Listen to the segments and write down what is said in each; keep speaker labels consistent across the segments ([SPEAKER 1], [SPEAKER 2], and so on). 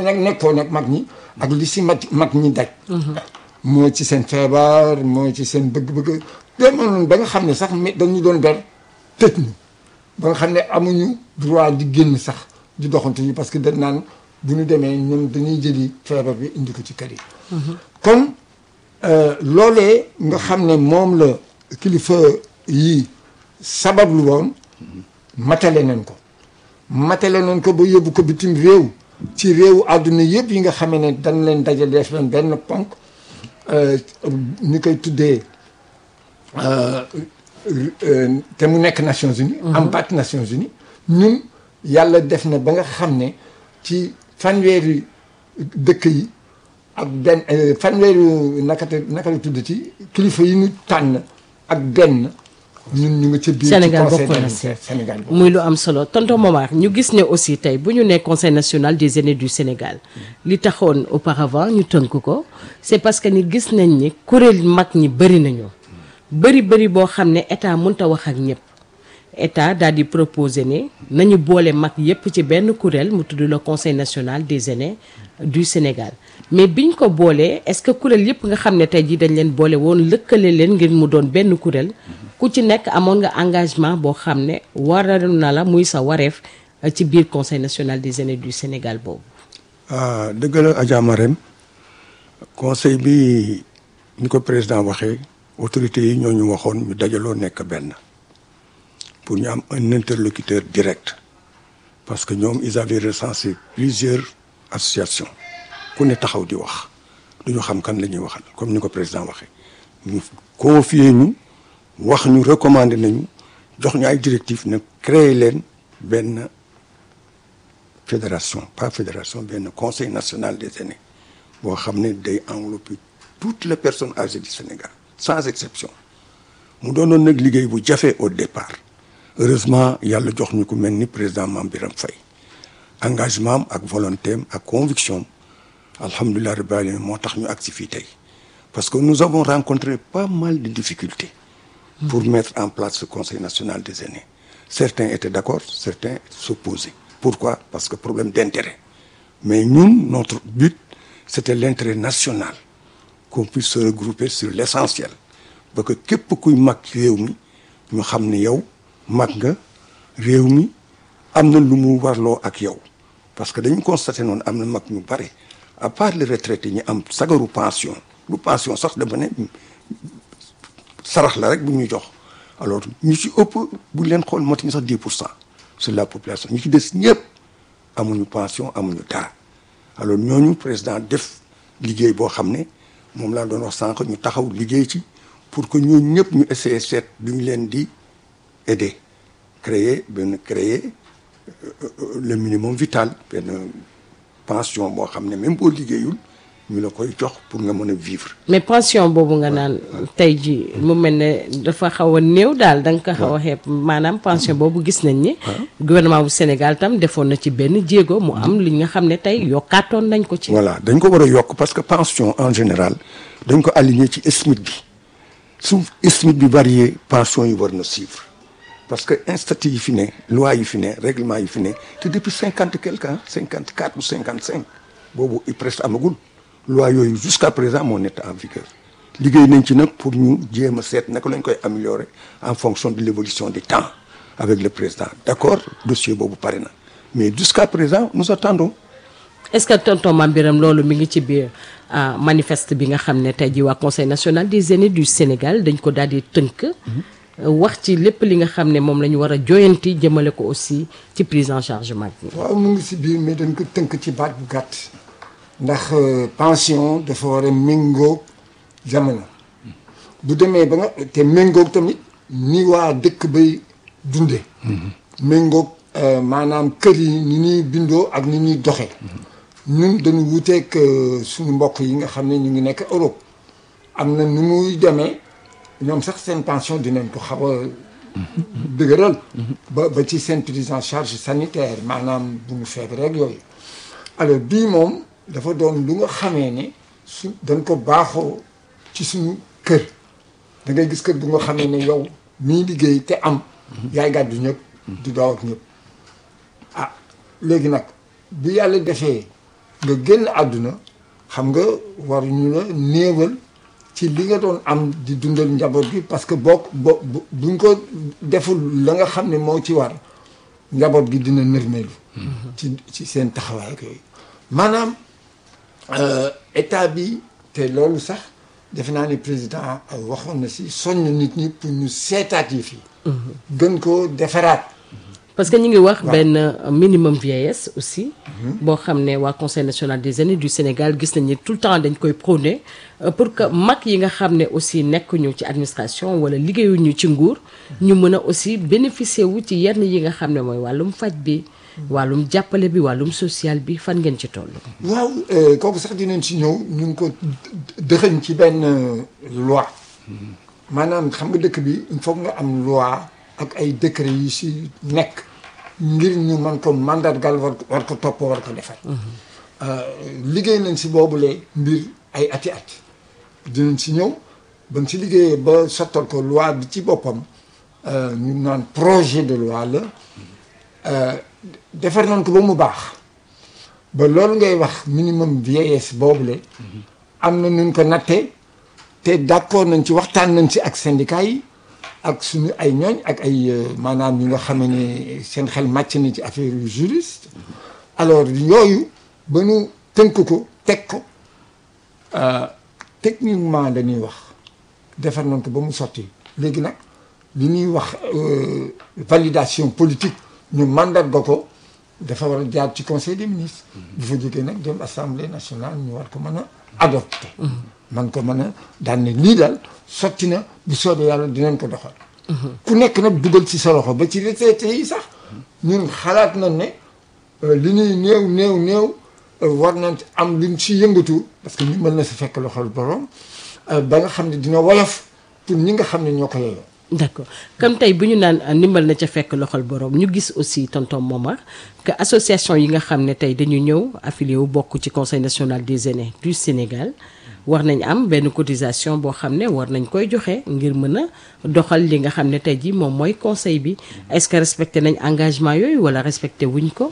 [SPEAKER 1] nag nekkoon ak mag ñi ak li si mag ñi daj moo ci seen feebar moo ci seen bëgg-bëgg demoon ba nga xam ne sax dañu doon ber tëj ñu ba nga xam ne amuñu droit di génn sax di doxantu yi parce que dañ naan bu ñu demee ñun dañuy jëli feebar bi indi ko ci kër yi kon loolee nga xam ne moom la kilifa yi sabablu woon matale nañ ko ba yóbbu ko bitim réew ci réewu àdduna yëpp yi nga xamee ne dañ leen dajale def leen benn ponk ñu koy tuddee te mu nekk Nations Unies am baat Nations Unies ñun yàlla def na ba nga xam ne ci fanweeri dëkk yi ak benn fanweeri naka la tudd ci kilifa yi ñu tànn ak benn ñun ñu ngi ci biir
[SPEAKER 2] Sénégal bokk na Sénégal muy lu am solo tonton Momar ñu gis ne aussi tey bu ñu nee conseil national des aînés du Sénégal li taxoon auparavant ñu tënk ko c'est parce que ni gis nañ ni kuréel mag ñi bëri nañu bëri boo xam ne état mënut a wax ak ñëpp état daal di proposer ne nañu boole mag yëpp ci benn kuréel mu tudd le conseil national des aînés du Sénégal mais biñ ko boolee est-ce que kuréel yëpp nga xam ne tey jii dañ leen boole woon lëkkale leen ngir mu doon benn kuréel ku ci nekk amoon nga engagement boo xam ne waral na la muy sa wareef ci biir conseil national des aînés du Sénégal boobu.
[SPEAKER 3] dëgg la Adja Marème conseil bi ni ko président waxee autorités yi ñoo ñu waxoon ñu dajaloo nekk benn pour ñu am un interlocuteur direct parce que ñoom ils avaient recensé plusieurs associations ku ne taxaw di wax duñu xam kan la ñuy waxal comme ni ko président waxee ñu confier ñu wax ñu recommandé nañu jox ñu ay directives ne créer leen benn fédération benn conseil national des aînés boo xam ne day envelopper toutes les personnes âgées du Sénégal sans exception mu doonoon nag liggéey bu jafe au départ heureusement yàlla jox ñu ko mel ni président Mame Birame Faye engagement am ak volonté am ak conviction am alhamdulilah rabbil alamin moo tax ñu agsi fii tey parce que nous avons rencontré pas mal de difficultés pour mettre en place ce conseil national des aînés certains étaient d'accord certains s'opposaient pourquoi parce que problème d'intérêt mais ñun notre but c'était l'intérêt national qu'on puisse se regrouper sur l'essentiel ba que képp kuy mag réew mi ñu xam ne yow mag nga réew mi am na lu mu warloo ak yow parce que dañu constaté noonu am na mag ñu bare à part les retraités ñi am sagaru pension lu pension sax dama ne sarax la rek bu ñu jox alors ñu ci ëpp bu leen xool motuñu sax 10% sur la population ñu ci des ñëpp amuñu pension amuñu dara alors ñooñu président def liggéey boo xam ne moom laa doon wax sànq ñu taxaw liggéey ci pour que ñooñu ñëpp ñu essayer seet du ñu leen di aider créer le minimum vital benn pension boo xam ne même boo liggéeyul ñu la koy jox pour nga mën a vivre.
[SPEAKER 2] mais pension boobu nga naan tey ji mu mel ne dafa xaw a néew daal da nga ko xaw a xeeb maanaam pension boobu gis nañ ni. gouvernement bu Sénégal tam defoon na ci benn jéego mu am li nga xam ne tey yokkaatoon nañ ko ci.
[SPEAKER 3] voilà dañ ko war a yokk parce que pension en général dañ ko aligné ci SMIC bi su SMIC bi varié pension yi war na suivre parce que institut yi fi ne loi yi fi ne règlement yi fi ne te depuis 50 quelque ans 54 ou 55 boobu i presque amagul. loi yooyu jusqu'à présent moo nekk en vigueur liggéey nañ ci nag pour ñu jéem a seet naka lañ koy améliorer en fonction de l'évolution du temps avec le président d'accord dossier boobu pare na mais jusqu'à présent nous attendons.
[SPEAKER 2] est-ce que tonton Mame Birame loolu mi ngi ci biir manifeste bi nga xam ne tey jii waa conseil national des aînés du Sénégal dañ ko daal di tënk. wax ci lépp li nga xam ne moom la ñu war a joyanti jëmale ko aussi ci prise en charge mag ñi.
[SPEAKER 1] waaw mu ngi si biir mais dañ ko tënk ci baat bu gàtt. ndax pension dafa war a méngóog jamono bu demee ba nga te méngóog tamit ni waa dëkk bay dundee méngóog maanaam kër yi ni ñuy bindoo ak ni ñuy doxee ñun dañu wuteeg suñu mbokk yi nga xam ne ñu ngi nekk Europe am na nu muy demee ñoom sax seen pension dinañ ko xaw a dëgëral ba ci seen prise en charge sanitaire maanaam bu ñu feebar rek yooyu alors bii moom dafa doon lu nga xamee ne su dañ ko baaxoo ci suñu kër da ngay gis kër bu nga xamee ne yow mii liggéey te am yaay gàddu ñëpp di daaw ak ñëpp ah léegi nag bu yàlla defee nga génn àdduna xam nga war ñu la néewal ci li nga doon am di dundal njaboot gi parce que buñ ko deful la nga xam ne moo ci war njaboot gi dina nërmeelu ci seen taxawaay ak yooyu maanaam état bi te loolu sax defe naa ni président waxoon na si soññ nit ñi pour ñu seetaat yi fii gën ko defaraat
[SPEAKER 2] parce que ñu ngi wax benn minimum vieillesse aussi boo xam ne waa conseil national des aînés du Sénégal gis nañ ni tout le temps dañ koy prôner pour que mag yi nga xam ne aussi nekkuñu ci administration wala liggéeyuñu ci nguur ñu mën a aussi bénéficier wu ci yenn yi nga xam ne mooy wàllum faj bi wàllum jàppale bi wàllum social bi fan ngeen ci toll.
[SPEAKER 1] waaw kooku sax dinañ ci ñëw ñu ngi ko dëxëñ ci benn loi maanaam xam nga dëkk bi il faut nga am loi ak ay décret yi si nekk ngir ñu mën ko mandargal war ko topp war ko defar liggéey nañ si boobule mbir ay ati at dinañ si ñëw ba si liggéeyee ba sottal ko loi bi ci boppam ñu naan projet de loi la defar nañ ko ba mu baax ba loolu ngay wax minimum vieillesse boobule am na nuñ ko nattee te d'accord nañ ci waxtaan nañ ci ak syndicat yi ak suñu ay ñooñ ak ay maanaam ñi nga xam ne seen xel màcc na ci affaire yu juriste alors yooyu ba ñu tënk ko teg ko techniquement dañuy wax defar nañ ko ba mu sotti léegi nag li ñuy wax validation politique ñu mandarga ko dafa war a jaar ci conseil des ministres bu fa jógee nag dem assemblée nationale ñu war ko mën a adopté man ko mën a daan ne lii daal sotti na bu soobee yàlla dinañ ko doxal ku nekk nag dugal ci sa loxo ba ci retraité yi sax ñun xalaat nañ ne li ñuy néew war nañ am luñ ci yëngatu parce que ñu mën na si fekk loxol borom ba nga xam ne dina woyof pour ñi nga xam ne ñoo ko yeyoo.
[SPEAKER 2] d'accord comme tey bu ñu naan ndimbal na ca fekk loxol borom ñu gis aussi tonton Momar que association yi nga xam ne tey dañu ñëw affilié wu bokk ci conseil national des aînés du Sénégal war nañ am benn cotisation boo xam ne war nañ koy joxe ngir mën a doxal li nga xam ne tey jii moom mooy conseil bi est-ce que respecté nañ engagement yooyu wala respecté wuñ ko.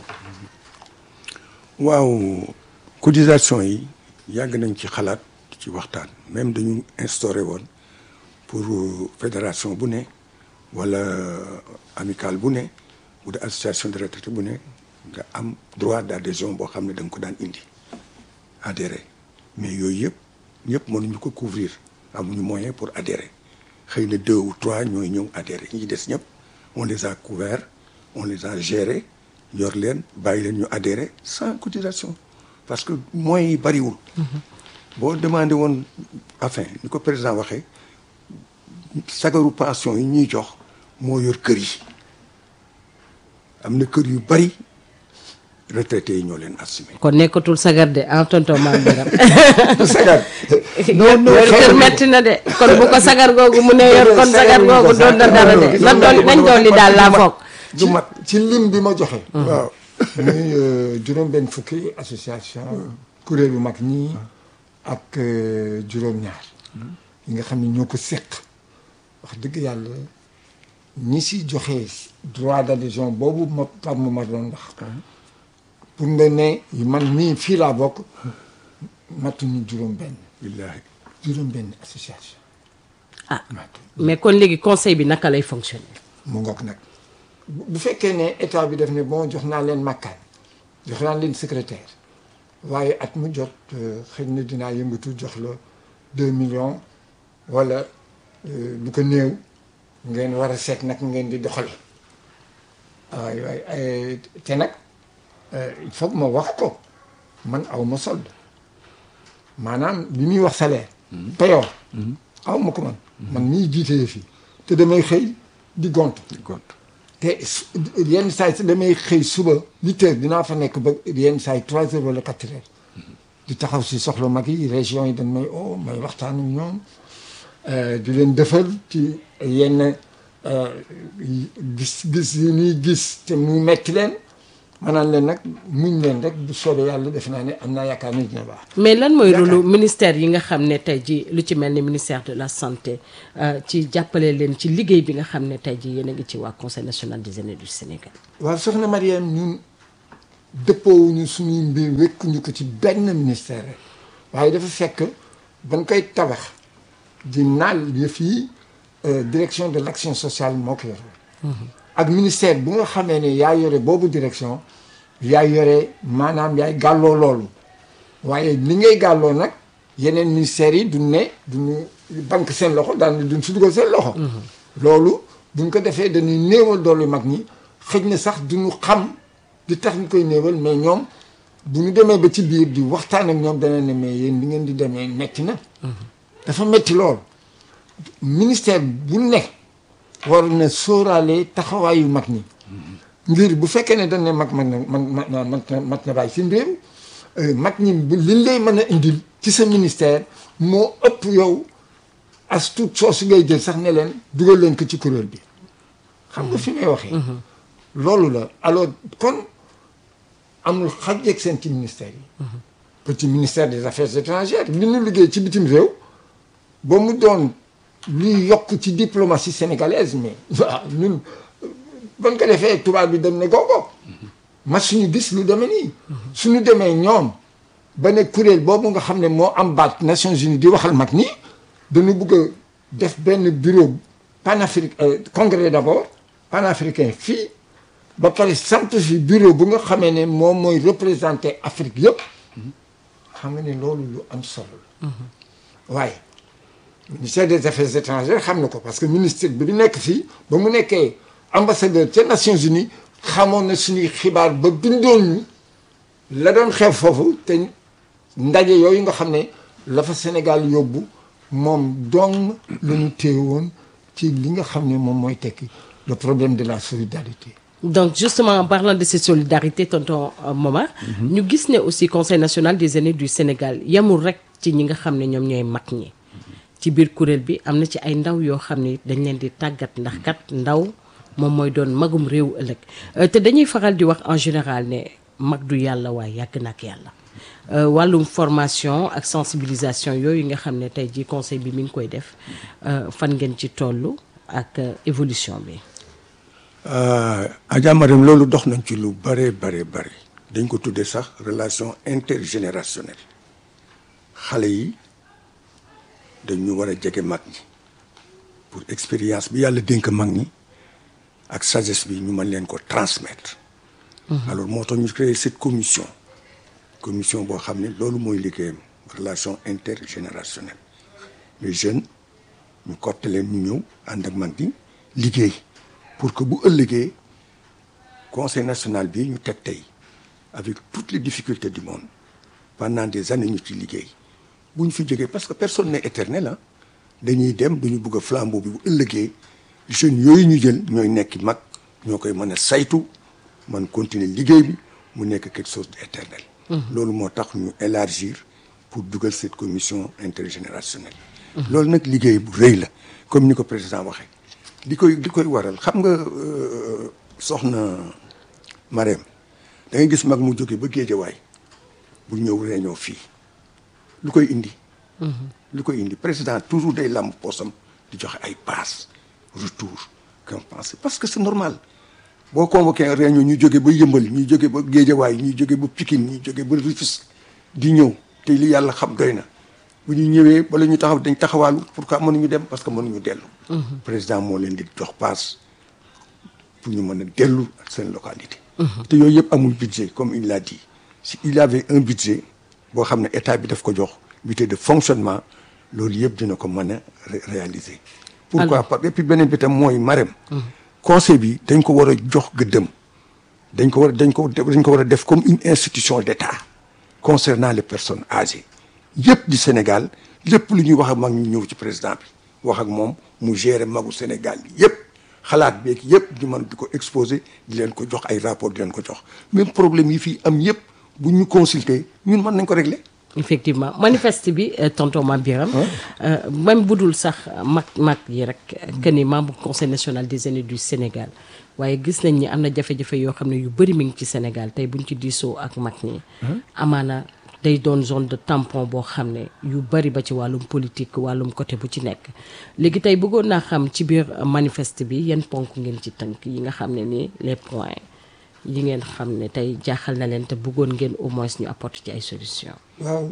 [SPEAKER 3] waaw cotisation yi yàgg nañ ci xalaat ci waxtaan même dañu instauré woon pour fédération bu ne wala amicale bu ne ou de association de retraité bu ne nga am droit d'adhésion boo xam ne da nga ko daan indi adhérer mais yooyu yëpp mënuñu ko couvrir amuñu moyen pour adhérer xëy na 2 ou 3 ñooy ñëw adhérer ñi des ñëpp on les a couverts on les a gérés yor leen bàyyi leen ñu adhérer sans cotisation parce que moyens yi bariwul boo demandé woon enfin ni ko président waxee sagaru pension yi ñuy jox moo yor kër yi am na kër yu bari retraités yi ñoo leen assumé.
[SPEAKER 2] kon nekkatul sagar de en tonton Mame Birame.
[SPEAKER 1] sagar.
[SPEAKER 2] non kër metti na de kon bu ko sagar googu mu ne yor kon sagar googu doon na dara de nañ dolli daal laa foog.
[SPEAKER 1] du mat ci lim bi ma joxe. waaw muy juróom-benn fukki association kuréel yu mag ñii ak juróom-ñaar yi nga xam ne ñoo ko séq wax dëgg yàlla ñi si joxe droit d'adhésion boobu ma Pape Momar doon wax pour nga ne man mii fii laa bokk matuñu juróom-benn.
[SPEAKER 3] billaahi
[SPEAKER 1] juróom-benn association.
[SPEAKER 2] ah mais kon léegi conseil bi naka lay fonctionner.
[SPEAKER 1] mu ngoog nag bu fekkee ne état bi def ne bon jox naa leen makkaan jox naa leen secrétaire waaye at mu jot xëy na dinaa yëngatu jox la 2 millions wala lu ko néew ngeen war a seet nag ngeen di doxale waaye te nag il faut que ma wax ko man aw ma solde maanaam li ñuy wax salaire payoor aw ma ko man mii jiitee fii te damay xëy di gont te yenn saa yi damay xëy suba 8 heures dinaa fa nekk ba yenn saa yi 3 heures wala 4 heures di taxaw si soxla mag yi région yi dañ may may waxtaan ak ñoom di leen defal ci yenn gis yi ñuy gis te mu metti leen maanaam leen nag muñ leen rek bu soobee yàlla defe naa ne am naa yaakaar ni dina baax.
[SPEAKER 2] mais lan mooy rôle ministère yi nga xam ne tey ji lu ci mel ni ministère de la santé ci jàppale leen ci liggéey bi nga xam ne tey ji yéen a ngi ci waa conseil national des aînés du Sénégal.
[SPEAKER 1] waaw soxna Marième ñun dëppoowuñu suñuy mbir wékkuñu ko ci benn ministère rek waaye dafa fekk bañ koy tabax di naal yëf yi direction de l'action sociale moo ko yore ak ministère bu nga xamee ne yaa yore boobu direction yaa yore maanaam yaay gàlloo loolu waaye li ngay gàlloo nag yeneen ministères yi duñu banque seen loxo daan duñ si dugal seen loxo loolu buñ ko defee dañuy néewal doolu mag ñi xëj na sax duñu xam di tax ñu koy néewal mais ñoom bu ñu demee ba ci biir di waxtaan ak ñoom dana ne mais yéen li ngeen di demee metti na dafa metti lool ministère bu nekk war na sóoraale taxawaayu mag ñi ngir bu fekkee ne dañ ne mag na bàyyi seen réew mag ñi liñ lay mën a indil ci sa ministère moo ëpp yow as tuut soosu ngay jël sax ne leen dugal leen ko ci kuréel bi xam nga fi may waxee loolu la alors kon amul xàjjeeg seen ci ministère yi petit ministère des affaires étrangères li ñu liggéey ci bitim réew ba mu doon luy yokk ci diplomatie sénégalaise mais waaw ñun ban ko defee tubaab bi dem ne googo ma suñu gis lu demee nii suñu demee ñoom ba ne kuréel boobu nga xam ne moo am baat Nations Unies di waxal mag nii dañu bëgg a def benn bureau panafricain congrès d'abord panafricain fii ba pare samp fi bureau bu nga xamee ne moom mooy représenter Afrique yëpp xam nga ne loolu lu am solo la waaye ministère des affaires étrangères xam na ko parce que ministre bi nekk fii ba mu nekkee ambassadeur ca Nations Unies xamoon na suñuy xibaar ba bindoon ñu la doon xew foofu te ndaje yooyu nga xam ne la fa Sénégal yóbbu moom dong la ñu téye woon ci li nga xam ne moom mooy tekki le problème de la solidarité.
[SPEAKER 2] Donc justement en parlant de cette solidarité tonton Momar ñu gis ne aussi conseil national des aînés du Sénégal yamul rek ci ñi nga xam ne ñoom ñooy mag ñi ci biir kuréel bi am na ci ay ndaw yoo xam ne dañ leen di tàggat ndax kat ndaw moom mooy doon magum réew ëllëg te dañuy faral di wax en général ne mag du yàlla waaye yàgg na ak yàlla wàllum formation ak sensibilisation yooyu nga xam ne tey jii conseil bi mi ngi koy def fan ngeen ci toll ak évolution bi.
[SPEAKER 3] Adja Marème loolu dox nañ ci lu bare dañ ko tuddee sax relation intergénérationnelle xale yi dañu war a jege mag ñi pour expérience bi yàlla dénk mag ñi ak sagesse bi ñu mën leen ko transmettre. Alors moo tax ñu créé cette commission boo xam ne loolu mooy liggéeyam relation intergénérationnelle les jeunes ñu coopte leen ñu ñëw ànd ak mag ñi liggéey pour que bu ëllëgee conseil national bi ñu teg tey avec toutes les difficultés du monde pendant des années ñu ci liggéey bu ñu fi jógee parce que personne n'est éternel ah dañuy dem duñu bëgg a flambeau bi bu ëllëgee jeunes yooyu ñu jël ñooy nekk mag ñoo koy mën a saytu man continuer liggéey bi mu nekk quelque chose d'éternel. loolu moo tax ñu élargir pour dugal cette commission intergénérationnelle. loolu nag liggéey bu rëy la comme ni ko président waxee. li koy waral xam nga soxna Marème da ngay gis mag mu jóge ba Géejawaay bu ñëw réunion fii lu koy indi. lu koy indi président toujours day lamb poosam di joxe ay passe retour qu'on pense parce que c'est normal boo convoqué réunion ñu jóge ba Yëmbal ñuy jóge ba Géejawaay ñuy jóge ba Pikine ñuy jóge ba Rufisque di ñëw te li yàlla xam doy na bu ñu ñëwee bala ñu taxaw dañ taxawaalu pourquoi mënuñu dem parce que mënuñu dellu. président moo leen di jox passe pour ñu mën a dellu seen localité. te yooyu yëpp amul budget comme il l'a dit si il avait un budget boo xam ne état bi daf ko jox budget de fonctionnement loolu yëpp dina ko mën a réaliser. pourquoi parce que et puis beneen bi tam mooy Marème. conseil bi dañ ko war a jox gëddëm dañ ko war a def comme une institution d'État concernant les personnes âgées yëpp du Sénégal lépp lu ñuy wax ak mag ñu ñëw ci président bi wax ak moom mu gérer magu Sénégal yëpp xalaat beeg yëpp ñu mën di ko exposer di leen ko jox ay rapport di leen ko jox même problème yi fii am yëpp bu ñu consulter ñun mën nañ ko régler.
[SPEAKER 2] effectivement manifeste bi tonton Mame Birame même budul sax mag yi rek que ni membre conseil national des aînés du Sénégal waaye gis nañ ni am na jafe-jafe yoo xam ne yu bëri mi ngi ci Sénégal tey buñ ci diisoo ak mag ñi amaana day doon zone de tampon boo xam ne yu bëri ba ci wàllum politique wàllum côté bu ci nekk léegi tey bëggoon naa xam ci biir manifeste bi yan ponk ngeen ci tënk yi nga xam ne ni les points yi ngeen xam ne tey jaaxal na leen te bëggoon ngeen au moins ñu apporter ci ay solutions.
[SPEAKER 1] waaw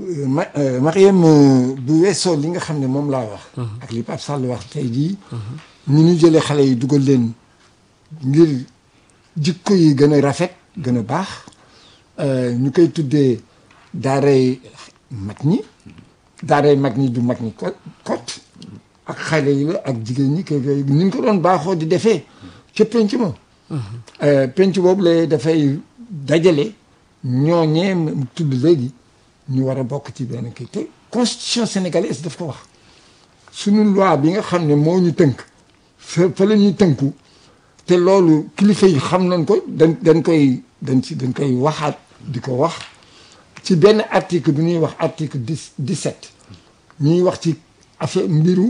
[SPEAKER 1] Mariam bu weesoo li nga xam ne moom laa wax. ak li Pape Sall wax tey jii. ñu jëlee xale yi dugal leen ngir jikko yi gën a rafet gën a baax ñu koy tuddee daaray mag ñi. daaray mag ñi du mag ñi kot ak xale yi la ak jigéen ñi kay ni ñu ko doon baaxoo di defee ca penc ma. penc boobu la dafay dajale ñooñee tudd léegi ñu war a bokk ci benn kii te constitution sénégalaise daf ko wax suñu loi bi nga xam ne moo ñu tënk fa la ñuy tënku te loolu kilifa yi xam nañ ko dañ koy waxaat di ko wax ci benn article bu ñuy wax article 17 ñuy wax ci affaire mbiru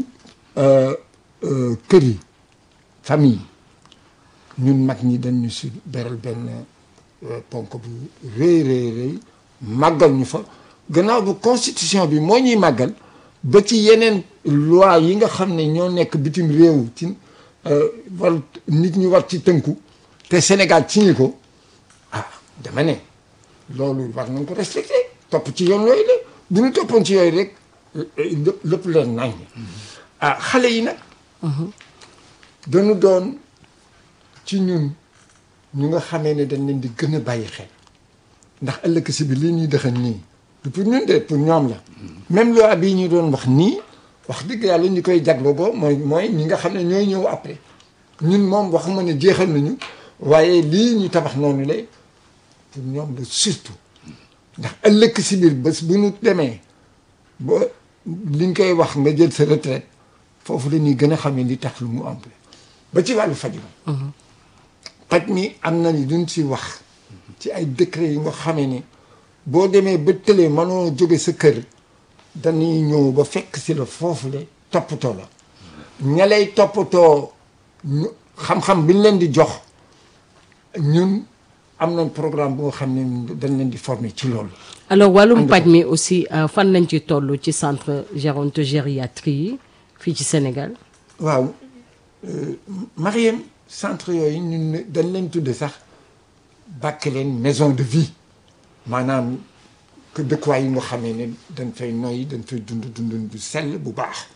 [SPEAKER 1] kër yi famille ñun mag ñi dañ ñu si beral benn ponk bu rëy màggal ñu fa gannaaw bu constitution bi moo ñuy màggal ba ci yeneen loi yi nga xam ne ñoo nekk bitim réew ci war nit ñi war ci tënku te Sénégal ci ñi ko dama ne loolu war nañ ko respecté topp ci yoon yooyu la bu ñu toppoon ci yooyu rek lépp leen nañ xale yi nag dañu doon ci ñun ñu nga xamee ne dañ leen di gën a bàyyi xel ndax ëllëg si bi lii ñuy dëxan nii du pour ñun de pour ñoom la même loi bii ñu doon wax nii wax dëgg yàlla ñi koy jagloo boo mooy ñi nga xam ne ñooy ñëw après ñun moom waxuma ne jeexal nañu waaye lii ñu tabax noonu la pour ñoom la surtout ndax ëllëg si biir bés bu ñu demee ba liñ koy wax nga jël sa retraite foofu la ñuy gën a xamee li tax lu mu am ba ci wàllu faj paj mi am na ni duñ ci wax ci ay décret yi nga xamee ne boo demee ba tëlee mënoo jóge sa kër dañuy ñëw ba fekk si la foofu le toppatoo la ña lay toppatoo xam-xam bi ñu leen di jox ñun am nañ programme bu nga xam ne dañ leen di former ci loolu.
[SPEAKER 2] alors wàllum paj mi aussi fan lañ ci toll ci centre gérontogériatrie yi fii ci Sénégal.
[SPEAKER 1] waaw Mariam centre yooyu ñun dañ leen tudde sax bàkk leen maison de vie maanaam que dëkkuwaay yi nga xamee ne dañ fay noyyi dañ fay dund bu sell bu baax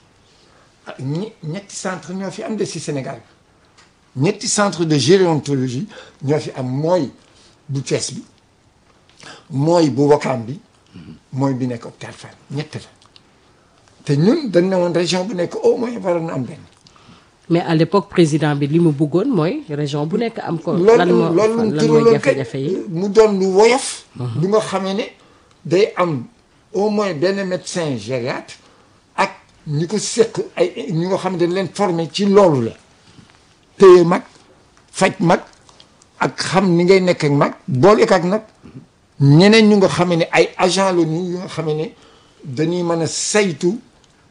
[SPEAKER 1] ñetti centre ñoo fi am de ci Sénégal ñetti centre de gérontologie ñoo fi am mooy bu Thiès bi mooy bu Ouakam bi mooy bi nekk hôpital Fann ñett la te ñun dañ ne woon région bu nekk au moins waroon na am benn.
[SPEAKER 2] mais à l'époque président bi li mu bëggoon mooy région bu nekk am ko. lan mooy jafe-jafe yi
[SPEAKER 1] mu doon lu woyof. lu nga xamee ne day am au moins benn médecin gériatre ak ñi ko seq ay ñi nga xam ne dañ leen formé ci loolu la. téye mag faj mag ak xam ni ngay nekk ak mag boole ak nag ñeneen ñu nga xamee ne ay agent la ñu nga xamee ne dañuy mën a saytu.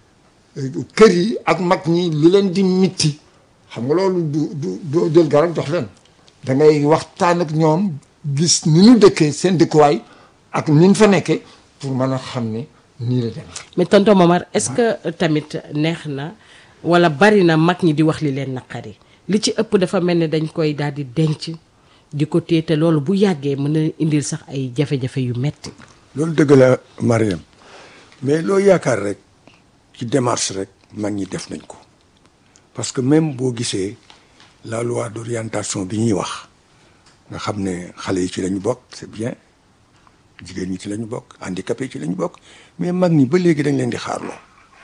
[SPEAKER 1] kër yi ak mag ñi li leen di mitti xam nga loolu doo jël garab jox leen da ngay waxtaan ak ñoom gis ni ñu dëkkee seen dëkkuwaay ak ni ñu fa nekkee pour mën a xam ne nii la demee.
[SPEAKER 2] mais tonton Momar est-ce que tamit neex na wala bari na mag ñi di wax li leen naqari li ci ëpp dafa mel ne dañ koy daal di denc di ko téye te loolu bu yàggee mën na indil sax ay jafe-jafe yu metti
[SPEAKER 3] loolu dëgg la Mariam mais loo yaakaar rek. ci démarche rek mag ñi def nañ ko parce que même boo gisee la loi d'orientation bi ñuy wax nga xam ne xale yi ci lañu bokk c'est bien jigéen ñi ci lañu bokk handicapé yi ci lañu bokk mais mag ñi ba léegi dañ leen di xaarloo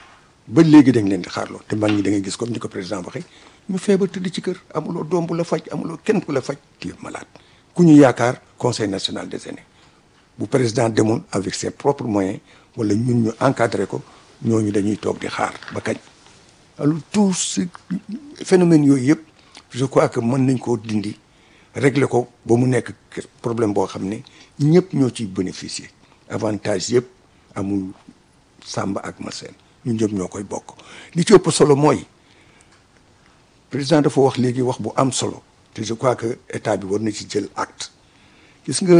[SPEAKER 3] te mag ñi da ngay gis comme ni ko président waxee ñu feebar tëdd ci kër amuloo doom bu la faj amuloo kenn ku la faj tu es malade ku ñu yaakaar conseil national des aînés bu président demoon avec ses propres moyens wala ñun ñu encadré ko ñooñu dañuy toog di xaar ba kañ alors tout ce phénomène yooyu yëpp je crois que mën nañ koo dindi régler ko ba mu nekk problème boo xam ne ñëpp ñoo ciy bénéficier avantage yëpp amul Samba ak Massène ñun ñëpp ñoo koy bokk li ci ëpp solo mooy président dafa wax léegi wax bu am solo te je crois que état bi war na ci jël acte gis nga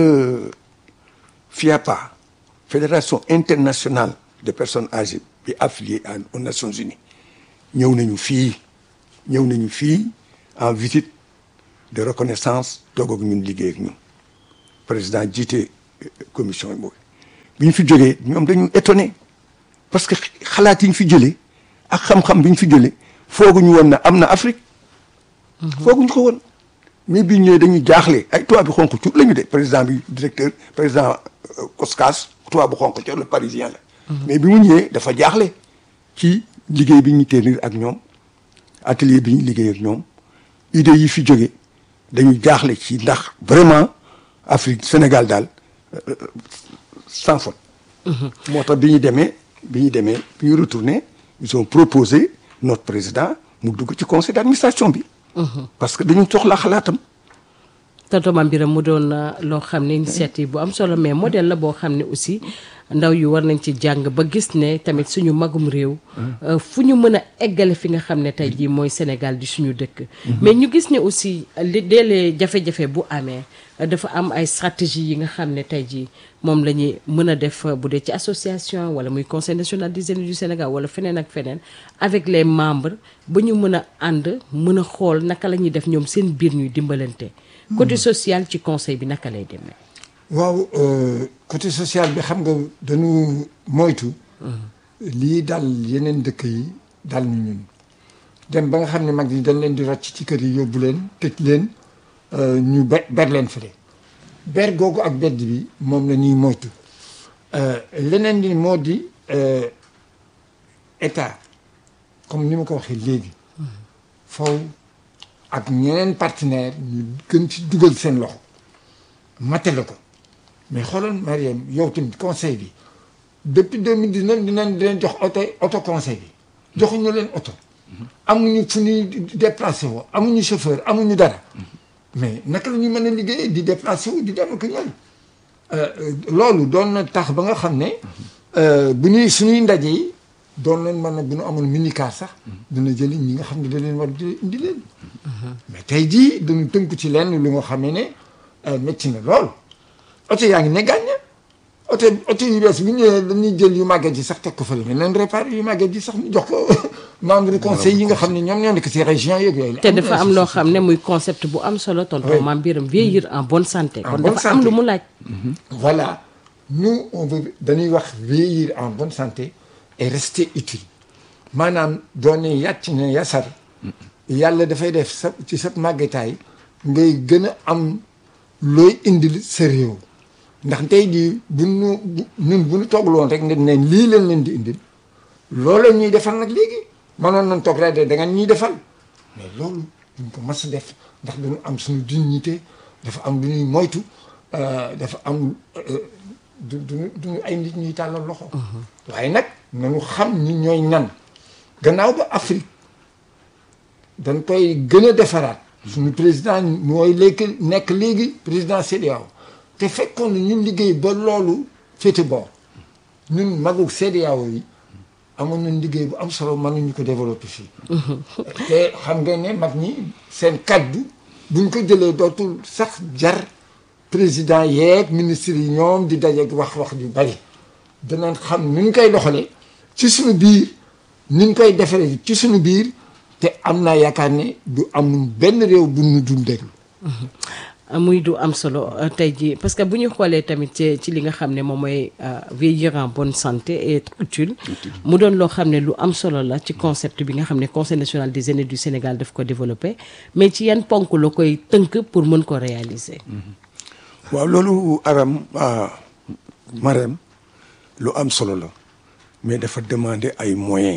[SPEAKER 3] FIAPA fédération internationale de personnes âgées bi affiliées aux Nations Unies ñëw nañu fii en visite de reconnaissance toog ak ñun liggéey ak ñun président jiite commission yi boobu bi ñu fi jógee ñoom dañu étonné parce que xalaat yi ñu fi jëlee ak xam-xam bi ñu fi jëlee fooguñu woon na am na Afrique. fooguñu ko woon mais bi ñëwee dañuy jaaxle ay tubaab bi xonk ci la ñu de président bi directeur président Koskas tubaab bu xonk ci le parisien la. mais bi mu ñëwee dafa jaaxle ci liggéey bi ñu tenir ak ñoom atelier bi ñu liggéey ak ñoom idée yi fi jóge dañuy jaaxle ci ndax vraiment Afrique Sénégal daal sans faute. moo tax bi ñu retourné ils ont proposé notre président mu dugg ci conseil d'administration bi. parce que dañu soxla xalaatam.
[SPEAKER 2] tonton Mame Birame mu doon loo xam ne initiative bu am solo mais modèle la boo xam ne aussi ndaw yu war nañ ci jàng ba gis ne tamit suñu magum réew. fu ñu mën a eggale fi nga xam ne tey jii mooy Sénégal di suñu dëkk. mais ñu gis ne aussi dès jafe-jafe bu amee dafa am ay stratégie yi nga xam ne tey jii moom la ñuy mën a def bu dee ci association wala muy conseil national des aînés du Sénégal wala feneen ak feneen avec les membres ba ñu mën a ànd mën a xool naka la ñuy def ñoom seen biir ñuy dimbalante. côté social ci conseil bi naka lay demee.
[SPEAKER 1] waaw côté social bi xam nga dañu moytu. lii dal yeneen dëkk yi dal ñu ñun. dem ba nga xam ne mag ñi dañ leen di rocc ci kër yi yóbbu leen tëj leen ñu ber leen fële. ber googu ak bedd bi moom la ñuy moytu. leneen li moo di état comme ni ma ko waxee léegi. faw ak ñeneen partenaire ñu gën ci dugal seen loxo matale ko mais xoolal Mariam yow tamit conseil bi depuis 2019 dinañ leen jox auto conseil bi joxuñu leen oto amuñu fu ñuy déplacé woo amuñu chauffeur amuñu dara mais naka la ñuy mën a liggéey di déplacé wu di dem ak ñoom loolu doon na tax ba nga xam ne bu ñuy suñuy ndaje yi doon leen mën a bu ñu amoon minicar sax dina jëli ñi nga xam ne da leen war di indi leen mais tey jii dañu tënk ci lenn lu nga xamee ne métti na lool oto yaa ngi ne gàññ oto yu bees bu ñëwee dañuy jël yu màgget yi sax teg ko fële mais leen réparé yu màgget yi sax ñu jox ko membre conseil yi nga xam ne ñoom ñoo nekk ci région yeeg yooyu
[SPEAKER 2] te dafa am loo xam ne muy concept bu am solo tonton Mame Birame vieillir en bonne santé kon dafa am lu mu laaj
[SPEAKER 1] voilà nous on veut dañuy wax vieillir en bonne santé et rester utile maanaam doone yàcc ne yasar yàlla dafay def sa ci sa màggetaay ngay gën a am looy indil sa réew ndax tey jii ñun bu ñu toogloon rek nga ne lii leen di indil loolu ñuy defal nag léegi mënoon nañ toog rek da nga ñuy defal mais loolu duñ ko mas a def ndax dañu am suñu dignité dafa am lu ñuy moytu dafa am duñu ay nit ñuy tàllal loxo waaye nag nañu xam ñi ñooy ñan gannaaw ba Afrique dañ koy gën a defaraat suñu président mooy léegi nekk léegi président CEDEAO te fekkoon na ñun liggéey ba loolu féete boor ñun magu CEDEAO yi amoon nañ liggéey bu am solo mënuñu ko développer fii te xam nga ne mag ñi seen kaddu buñ ko jëlee dootul sax jar président yeeg ministre yi ñoom di dajeeg wax yu bari danañ xam ni ñu koy doxalee ci suñu biir ni ñu koy defaree ci suñu biir te am naa yaakaar ne du am benn réew bu ñu dul déglu.
[SPEAKER 2] muy du am solo tey jii parce que bu ñu xoolee tamit ci li nga xam ne moom mooy vieillir en bonne santé et être utile mu doon loo xam ne lu am solo la ci concept bi nga xam ne conseil national des aînés du Sénégal daf ko développé mais ci yan ponk la koy tënk pour mën ko réaliser.
[SPEAKER 3] waaw loolu Marème lu am solo la mais dafa demander ay moyens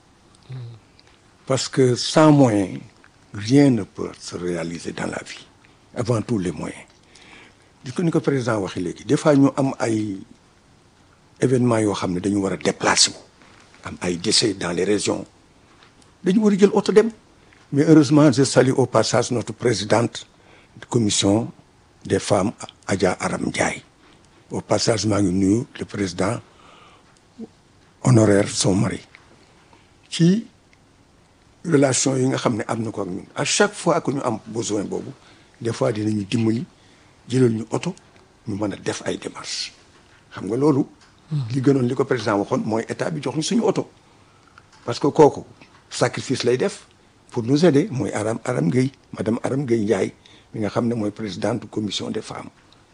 [SPEAKER 3] parce que sans moyens rien ne peut se réaliser dans la vie avant tout les moyens di ko ni ko président waxee léegi des fois ñu am ay événements yoo xam ne dañu war a déplacer wu am ay décès dans les régions dañu war a jël oto dem mais heureusement je salue au passage notre présidente de commission des femmes Adja Aram Ndiaye au passage maa ngi nuyu le président honoraire son mari ci relation yi nga xam ne am na ko ak ñun à chaque fois que ñu am besoin boobu des fois dinañu dimbali jëlal ñu oto ñu mën a def ay démarches xam nga loolu li gënoon li ko président waxoon mooy état bi jox ñu suñu oto parce que kooku sacrifice lay def pour nous aider mooy Aram Gueye madame Aram Gueye Ndiaye mi nga xam ne mooy présidente commission des femmes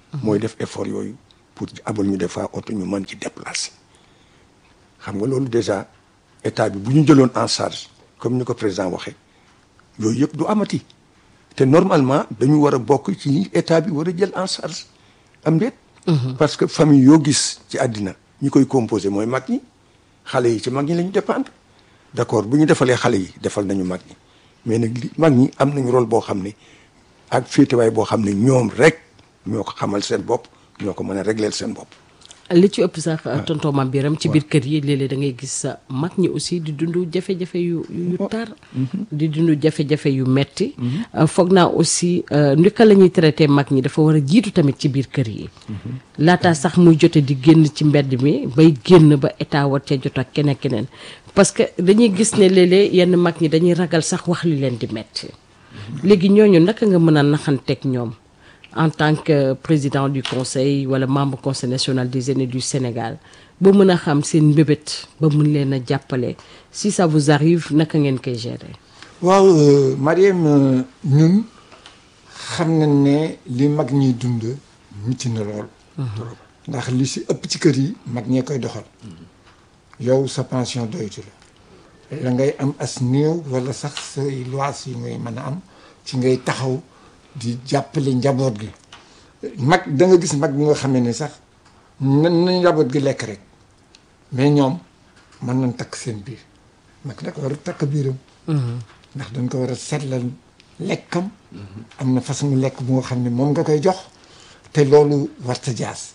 [SPEAKER 3] mooy def effort yooyu pour abal ñu des fois oto ñu mën ci déplacer. xam nga loolu déjà état bi bu ñu jëloon en charge comme ni ko président waxee yooyu yëpp du amati te normalement dañu war a bokk ci état bi war a jël en charge am déet. parce que famille yoo gis ci àddina ñi koy composé mooy mag ñi xale yi ci mag ñi la ñu dépendre d'accord bu ñu defalee xale yi defal nañu mag ñi mais nag li mag ñi am nañu rôle boo xam ne ak féetewaay boo xam ne ñoom rek ñoo ko xamal seen bopp ñoo ko mën a régler seen bopp.
[SPEAKER 2] li ci ëpp sax tonton Mame Birame ci biir kër yi léeg-léeg da ngay gis sa mag ñi aussi di dund jafe-jafe yu tar di dund jafe-jafe yu metti foog naa aussi naka la ñuy traité mag ñi dafa war a jiitu tamit ci biir kër yi laataa sax muy jote di génn ci mbedd mi bay génn ba état war ca jot ak keneen parce que dañuy gis ne léeg-léeg yenn mag ñi dañuy ragal sax wax li leen di metti léegi ñooñu naka nga mën a naxanteeg ñoom en tant que président du conseil wala membre conseil national des aînés du Sénégal ba mën a xam seen mbébét ba mën leen a jàppale si ça vous arrive naka ngeen koy gérer.
[SPEAKER 1] waaw Mariam ñun xam nañ ne li mag ñiy dund metti na lool. ndax li si ëpp ci kër yi mag ñee koy doxal. yow sa pension doytu la ngay am as néew wala sax say lois yi ngay mën a am ci ngay taxaw. di jàppale njaboot gi mag da nga gis mag bi nga xamee ne sax na njaboot gi lekk rek mais ñoom mën nañ takk seen biir mag nag war a takk biiram ndax dañ ko war a seetlal lekkam am na façon lekk bu nga xam ne moom nga koy jox te loolu warta jaas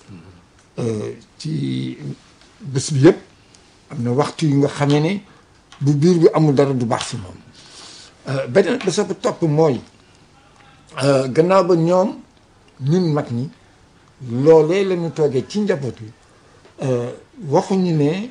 [SPEAKER 1] ci bés bi yëpp am na waxtu yu nga xamee ne bu biir bi amul dara du baax si moom beneen ba sa ko topp mooy gannaaw ba ñoom ñun mag ñi loolee la ñu toogee ci njaboot bi waxuñu ne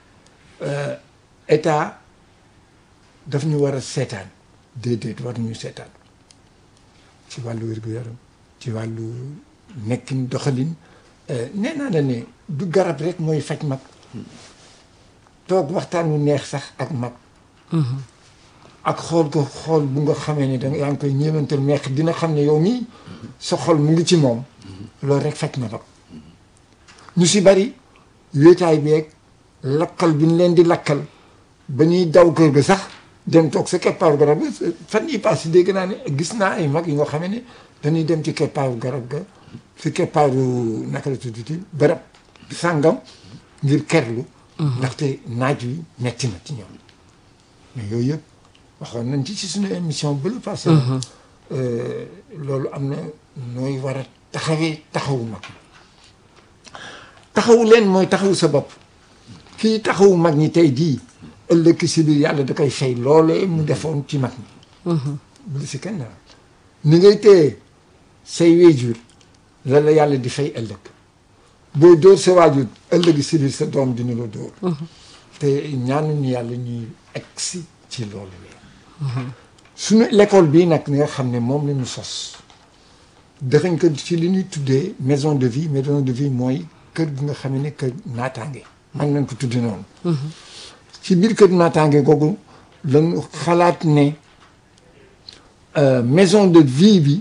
[SPEAKER 1] état daf ñu war a seetaan déedéet war ñu seetaan ci wàllu wér-gu-yaram ci wàllu nekkin doxalin nee naa la ne du garab rek mooy faj mag toog waxtaan wu neex sax ak mag ak xool ko xool bu nga xamee ne yaa ngi koy ñeemantal meex dina xam ne yow mii sa xol mu ngi ci moom loolu rek fekk na ba ñu si bari wéetaay beeg lakkal bi ñu leen di lakkal ba ñuy daw kër ga sax dem toog sa keppaaru garab ga fan yi passé dégg naa ne gis naa ay mag yi nga xamee ne dañuy dem ci keppaaru garab ga si keppaaru naka la tuddati barab sàngam ngir kerlu ndaxte naaj wi metti na ci ñoom mais yooyu yëpp waxoon nañ ci suñu émission bu la passé loolu am na nooy war a taxawee taxawu mag taxawu leen mooy taxawu sa bopp kii taxawu mag ñi tey jii ëllëg si biir yàlla da koy fay loolee mu defoon ci mag ñi bu si kenn ni ngay téye say waajur la la yàlla di fay ëllëg boo dóor sa waajur ëllëg si biir sa doom dina la dóor te ñaanuñu yàlla ñuy egsi ci loolu suñu l'école bii nag nga xam ne moom la ñu sos dëxañ ko ci li ñuy tuddee maison de vie mooy kër gi nga xam ne kër naataange man nañ ko tuddee noonu ci biir kër naataange googu lañu xalaat ne maison de vie bi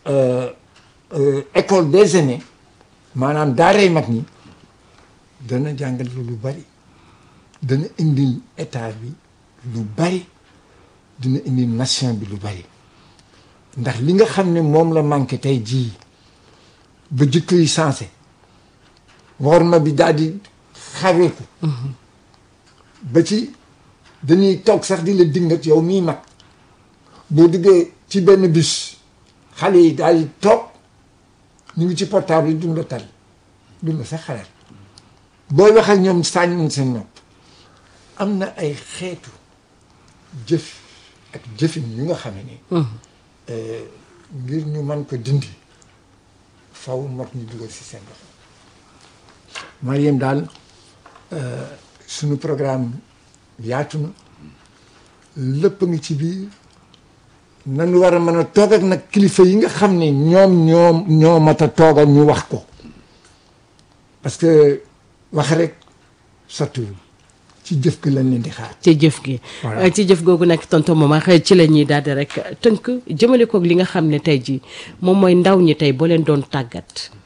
[SPEAKER 1] école des aînés maanaam daaray mag ñi dana jàngal lu bari dana indil état bi lu bari dina indi nation bi lu bari ndax li nga xam ne moom la manqué tey jii ba jikko yi sensé worma bi daal di xaweeku ba ci dañuy toog sax di la dingat yow mii mag boo duggee ci benn bus xale yi daal di toog ñu ngi ci portable yi duñ la tal duñ la sax xalaat booy wax ak ñoom sànni seen nopp am na ay xeetu jëf ak jëfin yu nga xam ne ngir ñu mën ko dindi faw mag ñu dugal si seen loxo Mariam daal suñu programme yaatu na lépp ngi ci biir nañu war a mën a toog ak nag kilifa yi nga xam ne ñoo mat a toogal ñu wax ko parce que wax rek sottiwul ci jëf gi lañ leen di xaar.
[SPEAKER 2] ci jëf gi ci jëf googu nag tonton Momar ci la ñuy daal di rek tënk jëmale koog li nga xam ne tey jii moom mooy ndaw ñi tey boo leen doon tàggat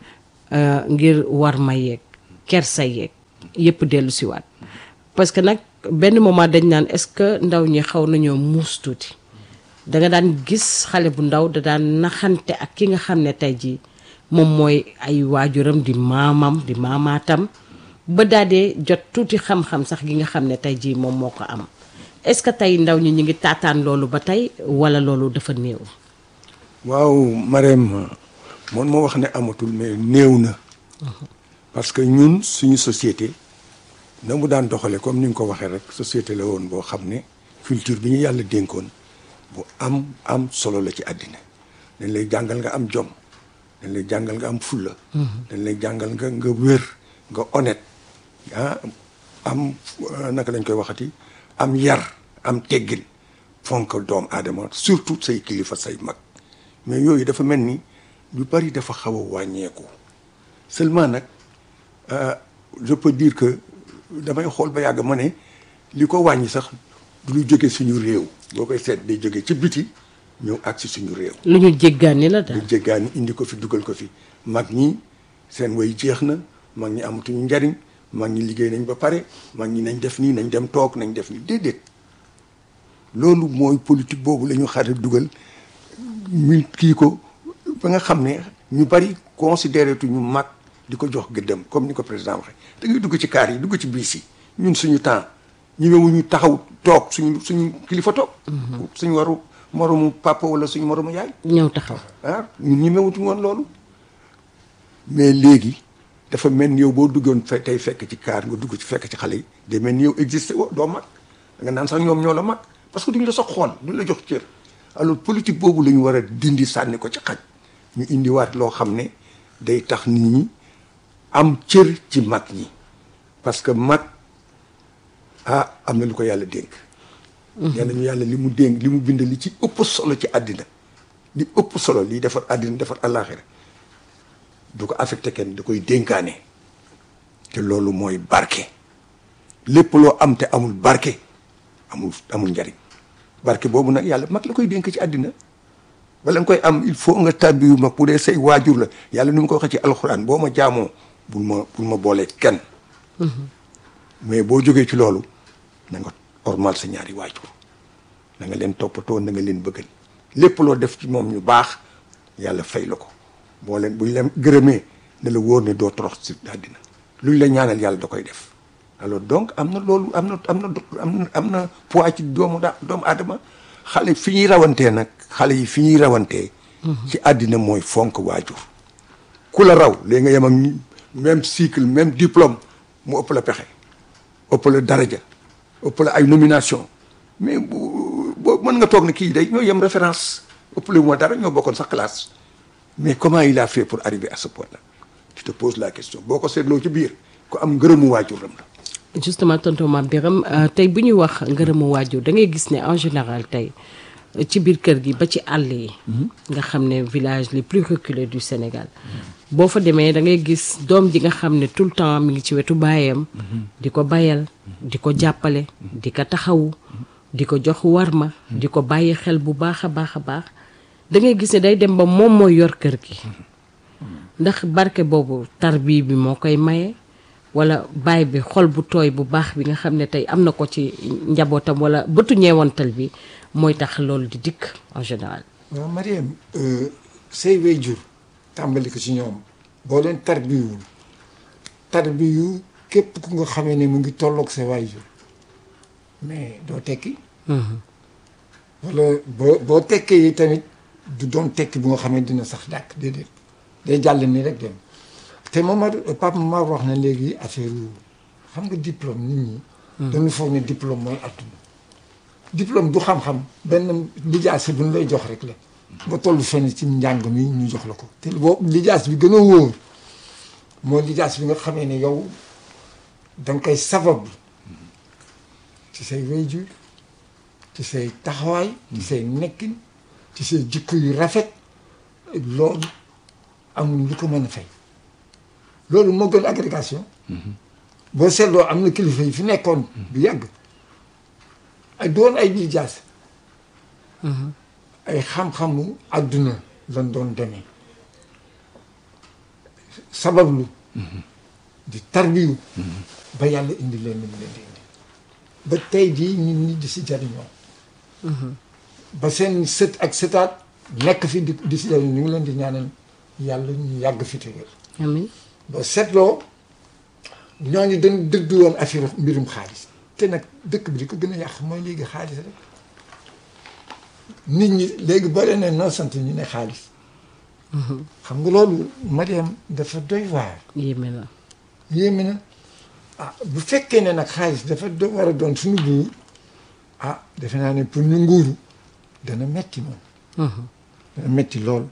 [SPEAKER 2] ngir war ma yeeg kersa yeeg yëpp dellu si waat parce que nag benn moment dañ naan est-ce que ndaw ñi xaw nañoo muus tuuti da nga daan gis xale bu ndaw da daan naxante ak ki nga xam ne tey jii moom mooy ay waajuram di maamam di maamaatam ba daa dee jot tuuti xam-xam sax gi nga xam ne tey jii moom moo ko am est-ce que tey ndaw ñi ñu ngi taataan loolu ba tey wala loolu dafa néew.
[SPEAKER 3] waaw Marème man moo wax ne amatul mais néew na parce que ñun suñu société na mu daan doxale comme ni nga ko waxee rek société la woon boo xam ne culture bi ñu yàlla dénkoon bu am solo la ci àddina dañ lay jàngal nga am jom dañ lay jàngal nga am fulla dañ lay jàngal nga wér nga honnête am naka lañ koy waxati am yar am teggin fonk doom aadama surtout say kilifa say mag mais yooyu dafa mel ni lu bari dafa xaw a wàññeeku seulement nag je peux dire que damay xool ba yàgg ma ne li ko wàññi sax du lu jóge suñu réew boo koy seet day jóge ci biti ñëw ak si suñu réew.
[SPEAKER 2] lu ñu jéggaani la daal
[SPEAKER 3] lu jéggaani indi ko fi dugal ko fi mag ñi seen way jeex na mag ñi amatuñu njariñ mag ñi liggéey nañ ba pare mag ñi nañ def nii nañ dem toog nañ def nii déedéet loolu mooy politique boobu la ñu xaar dugal mi kii ko ba nga xam ne ñu bari considéré tu ñu mag di ko jox gëddam comme ni ko président waxee da ngay dugg ci kaar yi dugg ci biis yi ñun suñu temps ñëwewuñu taxaw toog suñu kilifa toog suñu waru moromu papa wala suñu moromu yaay
[SPEAKER 2] ñëw taxaw
[SPEAKER 3] ñun ñemewutu woon loolu mais léegi dafa mel ni yow boo duggoon tey fekk ci kaar nga dugg ci fekk ci xale yi day mel ni yow existé woo doo mag da nga naan sax ñoom ñoo la mag parce que duñu la sax xool duñu la jox cër alors politique boobu la ñu war a dindi sànni ko ci xaj ñu indiwaat loo xam ne day tax nit ñi am cër ci mag ñi parce que mag am na lu ko yàlla dénk nee nañu yàlla li mu dénk li mu bind li ci ëpp solo ci àddina li ëpp solo liy defar àddina defar àllaaxira du ko affecté kenn da koy dénkaane te loolu mooy barke lépp loo am te amul barke amul njariñ barke boobu nag yàlla mag la koy dénk ci àddina bala nga koy am il faut nga tàbbiwu mag bu dee say waajur la yàlla ni mu ko waxee ci alxuraan boo ma jaamoo bul ma boolee kenn mais boo jógee ci loolu na nga ormal sa ñaari waajur na nga leen toppatoo na nga leen bëggal lépp loo def ci moom ñu baax yàlla fay la ko boo leen buñ leen gërëmee ne la wóor ne doo torox si àddina luñ la ñaanal yàlla da koy def alors donc am na loolu am na poids ci doomu aadama xale fi ñuy rawantee nag xale yi fi ñuy rawantee ci àddina mooy fonk waajur ku la raw léegi nga yem ak même cycle même diplôme mu ëpp la pexe ëpp la daraja ëpp la ay nomination mais boo mën nga toog ne kii day ñoo yem référence ëpp la moo dara ñoo bokkoon sax classe mais comment il a fait pour arriver à ce point là tu te poses la question boo ko seetloo ci biir ku am ngërëmu waajuram la
[SPEAKER 2] justement tonton Mame Birame tey bu ñuy wax ngërëmu waajur da ngay gis ne en général tey ci biir kër gi ba ci àll yi nga xam ne village les plus reculés du Sénégal boo fa demee da ngay gis doom ji nga xam ne tout le temps mi ngi ci wetu baayam di ko bayal di ko jàppale di ko taxawu di ko jox warma di ko bàyyi xel bu baax a baax a baax da ngay gis ne day dem ba moom mooy yor kër gi ndax barke boobu tarbi bi moo koy maye wala baay bi xol bu tooy bu baax bi nga xam ne tey am na ko ci njabootam wala bëtu ñeewantal bi mooy tax loolu di dikk en général.
[SPEAKER 1] waaw Mariam say waajur tàmbali ko ci ñoom boo leen tarbiyu képp ku nga xamee ne mu ngi tolloog sa waajur mais doo tekki. wala boo tekkee yi tamit du doon tekki bu nga xam ne dina sax dàkk déedéet day jàll nii rek dem. te Pape Momar wax na léegi affaire xam nga diplôme nit ñi. dañu foog ne diplôme mooy àdduna. diplôme du xam-xam benn lijaas bu ñu lay jox rek la. ba tollu fenn ci njàng mi ñu jox la ko. te boobu lijaas bi gën a wóor mooy lijaas bi nga xamee ne yow da nga koy sabab ci say waajur ci say taxawaay. ci say nekkin ci say jikko yu rafet loolu amul lu ko mën a fay. loolu moo gën agrégation boo seetloo am na kilifa yi fi nekkoon bu yàgg ay doon ay biir jaas ay xam-xamu àdduna lañ doon demee sabablu di tarbiyu ba yàlla indi leen ni mu leen di indi ba tey jii nit ñi di si jariñoo ba seen sët ak sëtaat nekk fi di si jariñoo ñu ngi leen di ñaanal yàlla ñu yàgg fi te wér
[SPEAKER 2] amiin
[SPEAKER 1] ba seetloo ñooñu dañ dëddu woon affaire mbirum xaalis te nag dëkk bi di ko gën a yàq mooy léegi xaalis rek nit ñi léegi boo leen ne noo sant ñu ne xaalis xam nga loolu Mariam dafa doy waar
[SPEAKER 2] yéeme na
[SPEAKER 1] yéeme na ah bu fekkee ne nag xaalis dafa war a doon suñu buur ah defe naa ne pour ñu nguuru dana metti moom dana metti lool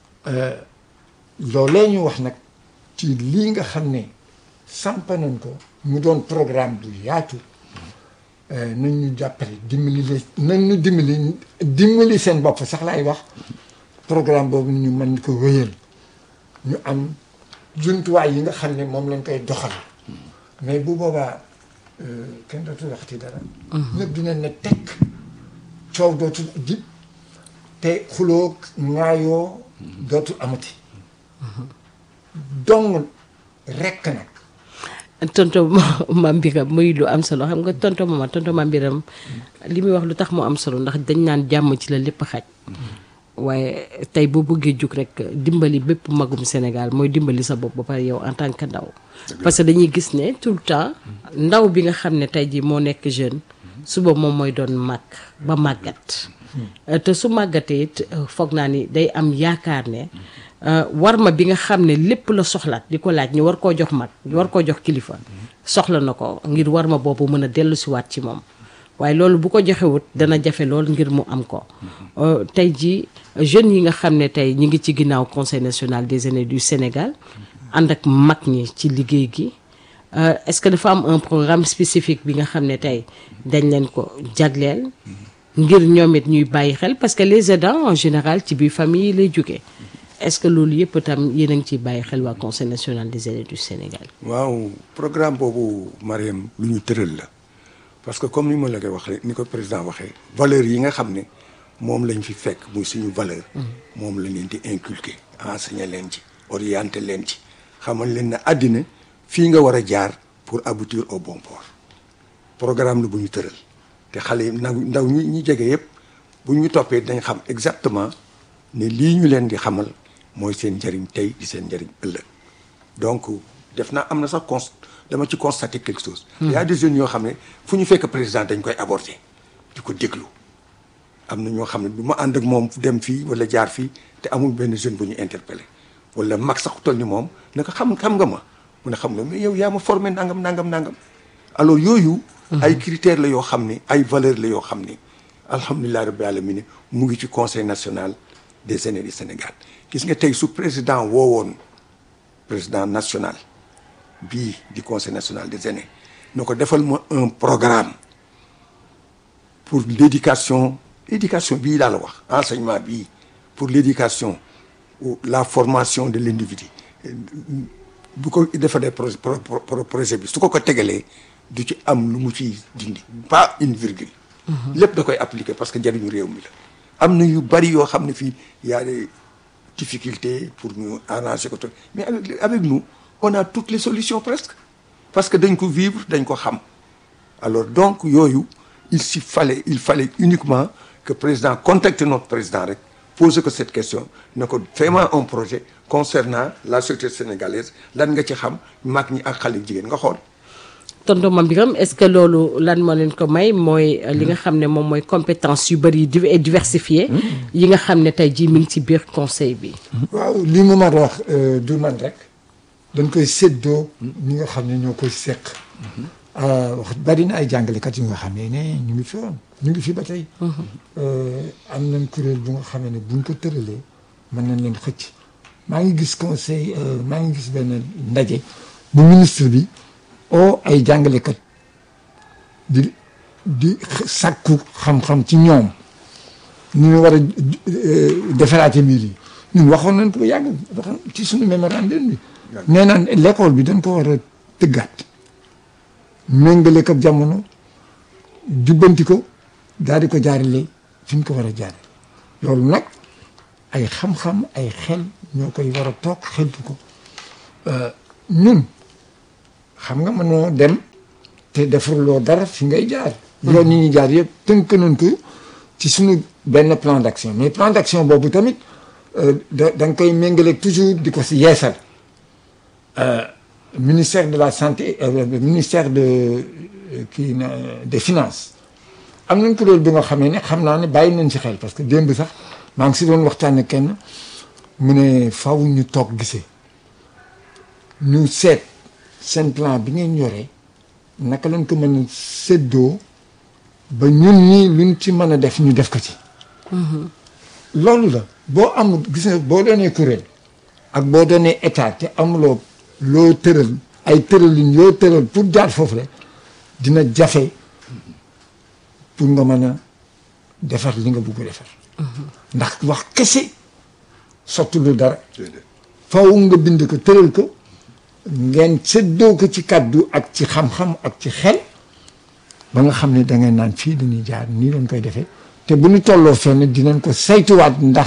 [SPEAKER 1] loolee ñu wax nag ci lii nga xam ne samp nañ ko mu doon programme bu yaatu nañ ñu jàppale dimbali seen bopp sax laay wax programme boobu ñu mën ko wéyal ñu am jumtuwaay yi nga xam ne moom lañ koy doxal mais bu boobaa kenn dootul waxti dara ñëpp dina ne tekk coow dootul jib te xuloo ŋaayoo dootul amati donc rekk nag
[SPEAKER 2] tonto Mame Birame muy lu am solo xam nga tonto Mame Birame li muy wax lu tax mu am solo ndax dañ naan jàmm ci la lépp xaj waaye tey boo bëggee jug rek dimbali bépp magum Sénégal mooy dimbali sa bopp ba pare yow en tant que ndaw parce que dañuy gis ne tout le temps ndaw bi nga xam ne tey jii moo nekk jeune suba moom mooy doon mag ba màggat te su màggatee it foog naa ni day am yaakaar ne war ma bi nga xam ne lépp la soxlaat di ko laaj ñu war koo jox mag ñu war koo jox kilifa soxla na ko ngir war ma boobu mën a dellu si waat ci moom waaye loolu bu ko joxewut dana jafe lool ngir mu am ko tey jii jeunes yi nga xam ne tey ñi ngi ci ginnaaw conseil national des aînés du Sénégal ànd ak mag ñi ci liggéey gi est-ce que dafa am un programme spécifique bi nga xam ne tey dañ leen ko jagleel ngir ñoom it ñuy bàyyi xel parce que les aidants en général ci biir famille yi lay jógee est-ce que loolu yëpp itam yéen a ngi ciy bàyyi xel waa conseil national des aînés du Sénégal.
[SPEAKER 3] waaw programme boobu Mariam lu ñu tëral la parce que comme ni ma la koy waxee ni ko président waxee valeurs yi nga xam ne moom lañ fi fekk muy suñu valeur moom la leen di inculquer enseigner leen ci orienter leen ci xamal leen ne àddina fii nga war a jaar pour aboutir au bon port programme la bu ñu tëral te xale yi ndaw ñi jege yëpp bu ñu toppee dañ xam exactement ne lii ñu leen di xamal mooy seen njëriñ tey di seen njëriñ ëllëg donc def naa am na sax dama ci constater quelque chose. Il y a des jeunes yoo xam ne fu ñu fekk président dañ koy aborder di ko déglu am na ñoo xam ne du ma ànd ak moom dem fii wala jaar fii te amul benn jeune bu ñu interpellé wala mag sax toll ni moom ne ko xam nga ma mu ne xam nga mais yow yaa ma formé nangam alors yooyu. ay critères la yoo xam ne ay valeurs la yoo xam ne alhamdulilah rabbil alamin mu ngi ci conseil national des aînés du Sénégal gis nga tey su président woowoon président national bii di conseil national des aînés na ko defal ma un programme pour l'éducation bii laa la wax enseignement bii pour l'éducation ou la formation de l'individu bu ko defalee projet bi su ko tegalee du ci am lu mu ci dindi pas une virgule lépp da koy appliquer parce que njëriñu réew mi la am na yu bari yoo xam ne fii y a des difficultés pour ñu arranger ko mais avec nous on a toutes les solutions presque parce que dañ ko vivre dañ ko xam alors donc yooyu il fallait uniquement que président contacte notre président rek pose que cette question ne ko fais-moi un projet concernant la société sénégalaise lan nga ci xam mag ñi ak xale jigéen nga xool.
[SPEAKER 2] tonton Mame Birame est-ce que loolu lan moo leen ko may mooy li nga xam ne moom mooy compétence yu bëri et diversifiées yi nga xam ne tey jii mi ngi ci biir conseil bi.
[SPEAKER 1] waaw li mu mën a wax du man rek dañ koy séddoo ñi nga xam ne ñoo koy seq. wax bari na ay jàngalekat yu nga xam ne ñu ngi fi woon ñu ngi fi ba tey. am nañ kuréel bu nga xam ne buñ ko tëralee mën nañ leen xëcc maa ngi gis conseil maa ngi gis benn ndaje bu ministre bi. ay jàngalekat di sàkku xam-xam ci ñoom ñu ñu war a defaraate mbir yi ñun waxoon nañ ko yàgg waxoon ci suñu mémorandum bi nee naan l'école bi dañ ko war a tëggaat méngale ko jamono jubbanti ko daal di ko jaarale fi ñu ko war a jaare loolu nag ay xam-xam ay xel ñoo koy war a toog xeltu ko ñun xam nga mënoo dem te defuloo dara fi ngay jaar. yoon yi ñuy jaar yëpp tënk nañ ko ci suñu benn plan d'action mais plan d'action boobu tamit da nga koy méngaleeg toujours di ko si yeesal. ministère de la santé ministère des finances am nañ kuréel bi nga xamee ne xam naa ne bàyyi nañ ci xel parce que démb sax maa ngi si doon waxtaan ak kenn mu ne faaw ñu toog gisee ñu seet seen plan bi ngeen yoree naka lañ ko mën a séddoo ba ñun ñii luñ ci mën a def ñu def ko ci. loolu la boo amul gis nga boo doonee kuréel ak boo doonee état te amuloo loo tëral ay tëralin yoo tëral pour jaar foofu la dina jafe pour nga mën a defar li nga bëgg defar. ndax wax kese sotti lu dara. faaw nga bind ko tëral ko ngeen séddoo ko ci kàddu ak ci xam-xam ak ci xel ba nga xam ne da ngay naan fii dañuy jaar nii lañ koy defee te bu ñu tolloo fenn dinañ ko saytuwaat ndax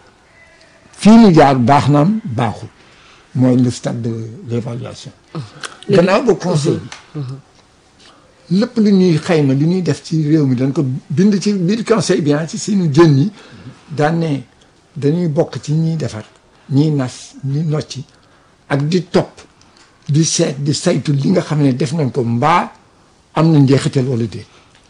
[SPEAKER 1] fii ñu jaar baax naam baaxul mooy le stade de l'évaluation. gannaaw ba conseil bi lépp lu ñuy xayma li ñuy def ci réew mi dañ ko bind ci biir conseil bi ci suñu jën yi daan ne dañuy bokk ci ñiy defar ñiy nas ñi nocci ak di topp di seet di saytu li nga xam ne def nañ ko mbaa am na njeexital wala déet.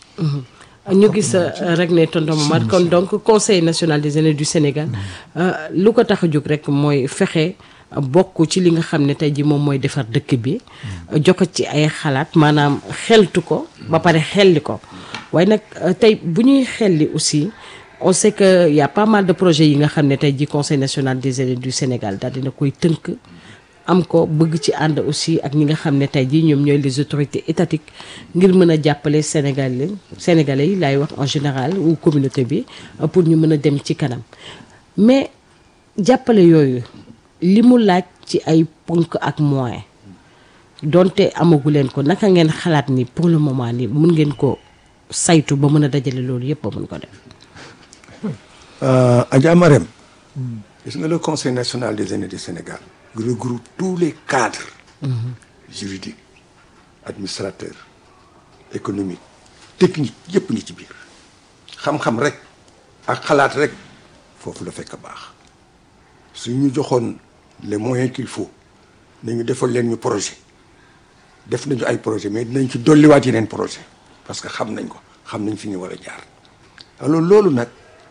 [SPEAKER 2] ñu gis rek ne tonton Momar kon donc conseil national des aînés du Sénégal lu ko tax a jóg rek mooy fexe bokk ci li nga xam ne tey ji moom mooy defar dëkk bi jokko ci ay xalaat maanaam xeltu ko ba pare xelli ko waaye nag tey bu ñuy xelli aussi on sait que y a pas mal de projets yi nga xam ne tey ji conseil national des aînés du Sénégal daal dina koy tënk am ko bëgg ci ànd aussi ak ñi nga xam ne tey jii ñoom ñooy les autorités étatiques ngir mën a jàppale sénégalais yi laay wax en général ou communauté bi pour ñu mën a dem ci kanam mais jàppale yooyu li mu laaj ci ay ponk ak moyen donte amagu leen ko naka ngeen xalaat ni pour le moment ni mën ngeen ko saytu ba mën a dajale loolu yëpp ba mën ko def.
[SPEAKER 3] Adja Marème gis nga le conseil national des aînés du Sénégal regroupe tous les cadres juridiques administrateurs économiques techniques yëpp ngi ci biir xam-xam rek ak xalaat rek foofu la fekk baax su ñu joxoon les moyens qu'il faut nañu defal leen ñu projet def nañu ay projet mais dinañ ci dolliwaat yeneen projet parce que xam nañ ko xam nañ fi ñu war a jaar alors loolu nag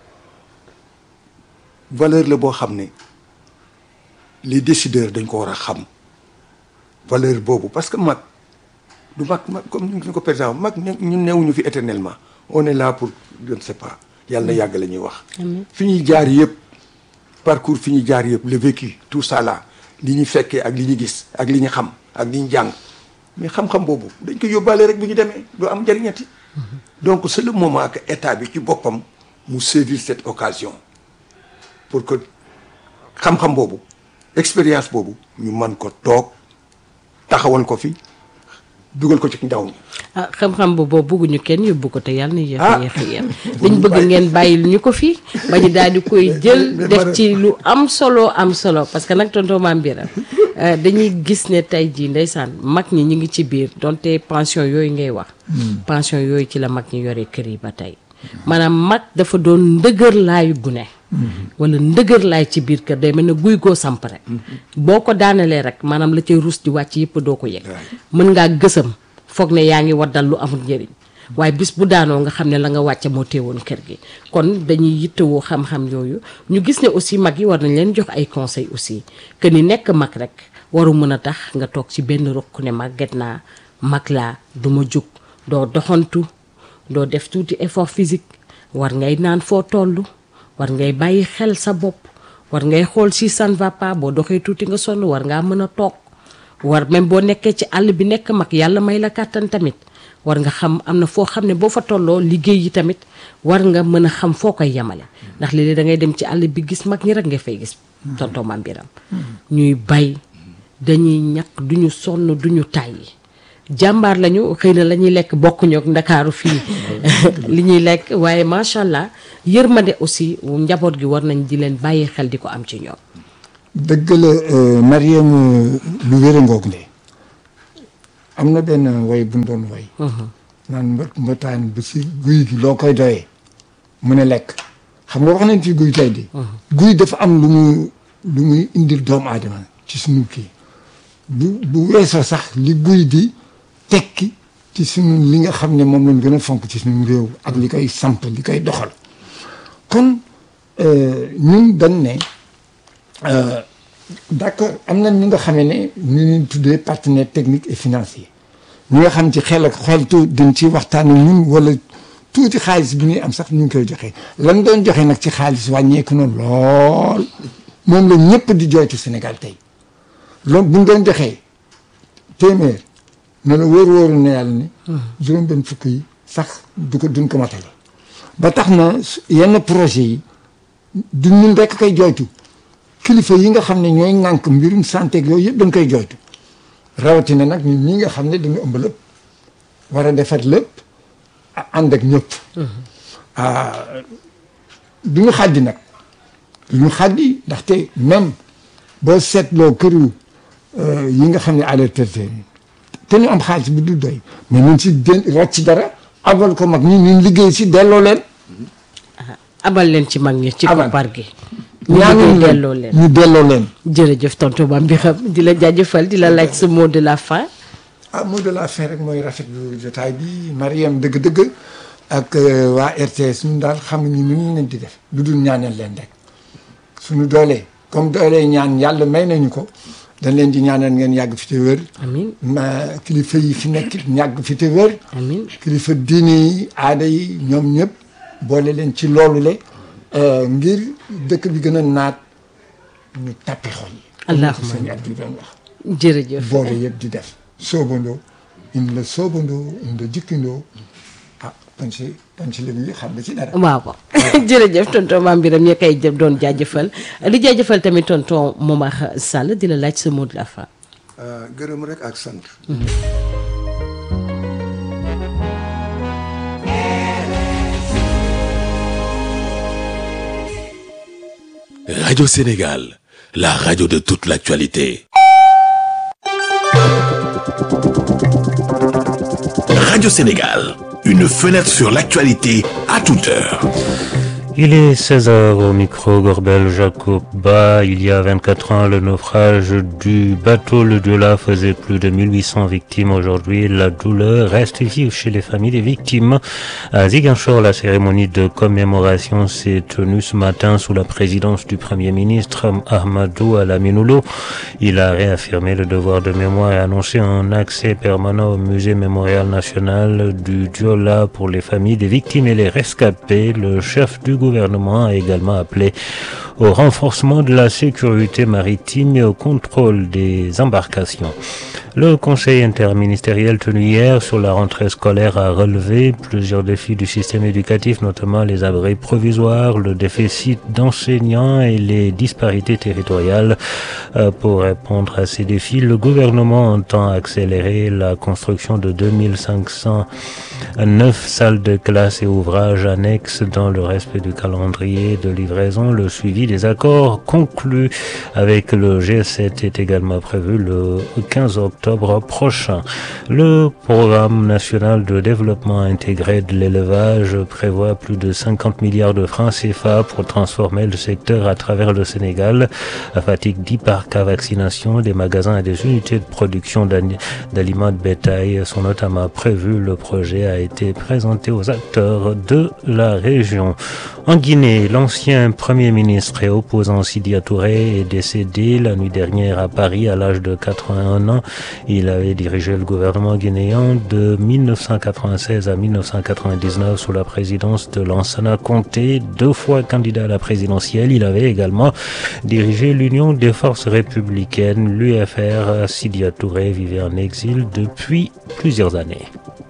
[SPEAKER 3] valeur la boo xam ne les décideurs dañ ko war a xam valeur boobu parce que mag du mag comme ñu ko par exemple mag ñun newuñu fi éternellement on est là pour je ne sais pas yàlla na yàgg la ñuy wax fi ñuy jaar yëpp parcours fi ñuy jaar yëpp le vécu tout ça là li ñu fekkee ak li ñu gis ak li ñu xam ak li ñu jàng mais xam-xam boobu dañ ko yóbbaale rek bu ñu demee du am njëriñati donc c'est le moment que état bi ci boppam mu saisir cette occasion pour que xam-xam boobu expérience boobu ñu mën ko toog taxawal ko fi dugal ko ci ndaw ñi.
[SPEAKER 2] ah xam-xam boobu bëgguñu kenn yóbbu ko te yàlla na yéex a yéex dañ bëgg ngeen bàyyil ñu ko fi ba ñu daal di koy jël def ci lu am solo parce que nag tonton Mame Birame dañuy gis ne tey jii ndeysaan mag ñi ñu ngi ci biir donte pension yooyu ngay wax. pension yooyu ci la mag ñi yore kër yi ba tey. maanaam mag dafa doon ndëgër laayu gune wala ndëgër laay ci biir kër day mel ne guy goo samp rek boo ko daanalee rek maanaam la cay ruus di wàcc yëpp doo ko yëg mën ngaa gësam foog ne yaa ngi waddal lu amul njëriñ waaye bis bu daanoo nga xam ne la nga wàcce moo teewoon kër gi kon dañuy yittewoo xam-xam yooyu ñu gis ne aussi mag yi war nañ leen jox ay conseils aussi que ni nekk mag rek waru mën a tax nga toog ci benn rokk ne màgget naa mag laa du ma jug doo doxantu doo def tuuti effort physique war ngay naan foo toll war ngay bàyyi xel sa bopp war ngay xool si ça ne va pas boo doxee tuuti nga sonn war ngaa mën a toog war même boo nekkee ci àll bi nekk mag yàlla may la kàttan tamit war nga xam am na foo xam ne boo fa tolloo liggéey yi tamit war nga mën a xam foo koy yemale ndax léeg-léeg da ngay dem ci àll bi gis mag ñi rek nga fay gis tonton Mame Birame ñuy bay dañuy ñàkk duñu sonn duñu tàyyi jàmbaar lañu xëy na la ñuy lekk bokkuñu ak ndakaaru fii li ñuy lekk waaye macha allah yërmande aussi njaboot gi war nañ di leen bàyyi xel di ko am ci ñoom.
[SPEAKER 1] dëgg la Mariam lu wér a ngoog ne am na benn way bu ñu doon way naan mbëtaan ba si guy gi loo koy doyee mu ne lekk xam nga wax nañ ci guy tey di guy dafa am lu muy indil doomu aadama ci suñu kii bu weesoo sax li guy di tekki ci suñu li nga xam ne moom lañ gën a fonk ci suñu réew ak li koy samp li koy doxal kon ñun dañ ne d'accord am na ñi nga xamee ne ñu tuddee partenaire technique et financier ñi nga xam ci xel ak xeltu dañ ci waxtaan ak ñun wala tuuti xaalis bi ñuy am sax ñu ngi koy joxe lan doon joxe nag ci xaalis wàññeeku na lool moom la ñëpp di jooytu Sénégal tey loolu bu ñu doon joxee téeméer ne la wóor-wóoru ne yàlla ne juróom-benn fukk yi sax duñ ko matale ba tax na yenn projet yi du ñun rekk koy jooytu kilifa yi nga xam ne ñooy ŋànk mbirum santé ak yooyu yëpp dañ koy jooytu rawatina nag ñun ñi nga xam ne dañu ëmb lépp war a defar lépp ànd ak ñëpp du ñu xaddi nag du ñu xaddi ndaxte même boo seetloo këru yi nga xam ne alerté te ñu am xaalis bi du doy mais ñun si rocc ci dara abal ko mag ñun liggéey si delloo leen
[SPEAKER 2] abal leen ci mag ñi ci koppar gi
[SPEAKER 1] ñaanuñ
[SPEAKER 2] delloo leen
[SPEAKER 1] ñu delloo leen
[SPEAKER 2] jërëjëf tonton Mame Birame di la jaajëfal di la laaj sa mot de la fin
[SPEAKER 1] mot de la fin rek mooy rafetlu jotaay bi Mariam dëgg-dëgg ak waa RTS ñun daal xamuñu nu ñu leen di def lu dul ñaanal leen rek suñu doolee comme doolee ñaan yàlla may nañu ko dañ leen di ñaanal ngeen yàgg fi te wér
[SPEAKER 2] amiin
[SPEAKER 1] kilifa yi fi nekk yàgg fi te wér
[SPEAKER 2] amiin
[SPEAKER 1] kilifa diine yi aada yi ñoom ñëpp boole leen ci loolu le ngir dëkk bi gën a naat ñu tappi xol yi
[SPEAKER 2] allahumma
[SPEAKER 1] sëñ at bi doon wax
[SPEAKER 2] jërëjëf
[SPEAKER 1] boole yëpp di def soobandoo indi la soobandoo indi la jikkindoo panci léegi xam nga ci dara
[SPEAKER 2] waaw jërëjëf tonton Mame Birame ñi koy doon jaajëfal di jaajëfal tamit tonton Momar Sall di la laaj sa mot de la fin
[SPEAKER 3] gërëm rek ak sant
[SPEAKER 4] Radio Sénégal, la radio de toute l'actualité. Radio Sénégal, une fenêtre sur l'actualité à toute heure.
[SPEAKER 5] Il est 16h au micro Gorbel Jacob Ba. Il y a 24 ans, le naufrage du bateau Le Joola faisait plus de 1800 victimes. Aujourd'hui, la douleur reste vive chez les familles des victimes. À Ziguinchor, la cérémonie de commémoration s'est tenue ce matin sous la présidence du Premier ministre Ahmadou Alaminoulo. Il a réaffirmé le devoir de mémoire et annoncé un accès permanent au musée mémorial national du Joola pour les familles des victimes et les rescapés. Le chef du gouvernement a également appelé au renforcement de la sécurité maritime et au contrôle des embarcations. Le conseil interministériel tenu hier sur la rentrée scolaire a relevé plusieurs défis du système éducatif, notamment les abris provisoires, le déficit d'enseignants et les disparités territoriales. Pour répondre à ces défis, le gouvernement entend accélérer la construction de 2509 salles de classe et ouvrages annexes dans le respect du calendrier de livraison. Le suivi des accords conclus avec le G7 est également prévu le 15 octobre prochain. Le programme national de développement intégré de l'élevage prévoit plus de 50 milliards de francs CFA pour transformer le secteur à travers le Sénégal. À Fatick, 10 parcs à vaccination, des magasins et des unités de production d'aliments de bétail sont notamment prévus. Le projet a été présenté aux acteurs de la région. En Guinée, l'ancien premier ministre et opposant Sidia Touré est décédé la nuit dernière à Paris à l'âge de 81 ans. Il avait dirigé le gouvernement guinéen de 1996 à 1999 sous la présidence de Lansana Conté, 2 fois candidat à la présidentielle. Il avait également dirigé l'Union des forces républicaines, l'UFR. Sidia Touré vivait en exil depuis plusieurs années.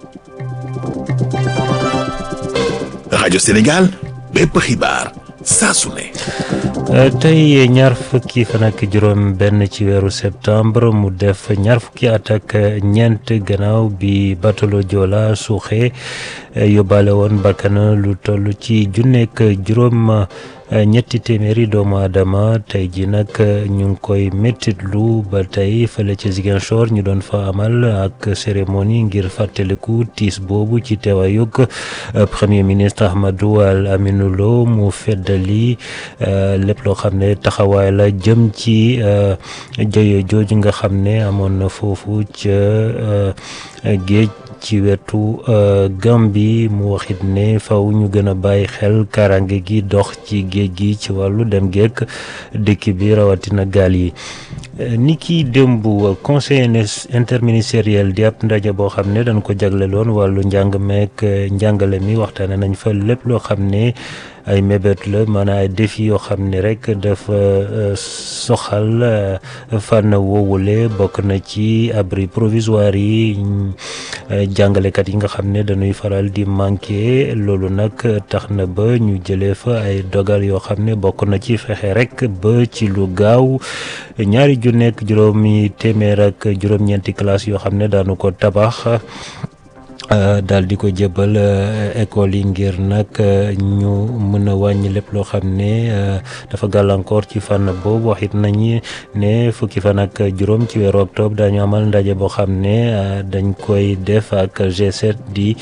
[SPEAKER 4] Radio Sénégal, bépp xibaar saa su ne.
[SPEAKER 5] tey ñaar fukki fan ak juróom benn ci weeru septembre mu def ñaar fukki at ak ñeent gannaaw bi bateau Le Joola suuxee yóbbaale woon bakkan lu toll ci junneek juróom ñetti téeméeri doomu aadama tey ji nag ñu ngi koy méttitlu ba tey fële ci Ziguinchor ñu doon fa amal ak cérémonie ngir fàttaliku tiis boobu ci teewaayug premier ministre Ahmadou Al Aminou Lo mu feddali lépp loo xam ne taxawaay la jëm ci jëye jooju nga xam ne amoon na foofu ca géej ci wetu Gambie mu waxit ne faw ñu gën a bàyyi xel karange gi dox ci géej gi ci wàllu dem geek dëkk bi rawatina gaal yi ni ki démb conseil interministériel di ab ndaje boo xam ne dañ ko jagleloon wàllu njàng meek njàngale mi waxtaane nañ fa lépp loo xam ne ay mébét la maanaam ay défi yoo xam ne rek dafa soxal fànn woowule bokk na ci abri provisoire yi jàngalekat yi nga xam ne dañuy faral di manqué loolu nag tax na ba ñu jëlee fa ay dogal yoo xam ne bokk na ci fexe rek ba ci lu gaaw ñaari ju nekk juróomi téeméer ak juróom-ñeenti classe yoo xam ne daanu ko tabax daal di ko jëbal école yi ngir nag ñu mën a wàññi lépp loo xam ne dafa gàllankoor ci fànn boobu waxit nañu ne fukki fan ak juróom ci weeru octobre daañu amal ndaje boo xam ne dañ koy def ak G7 di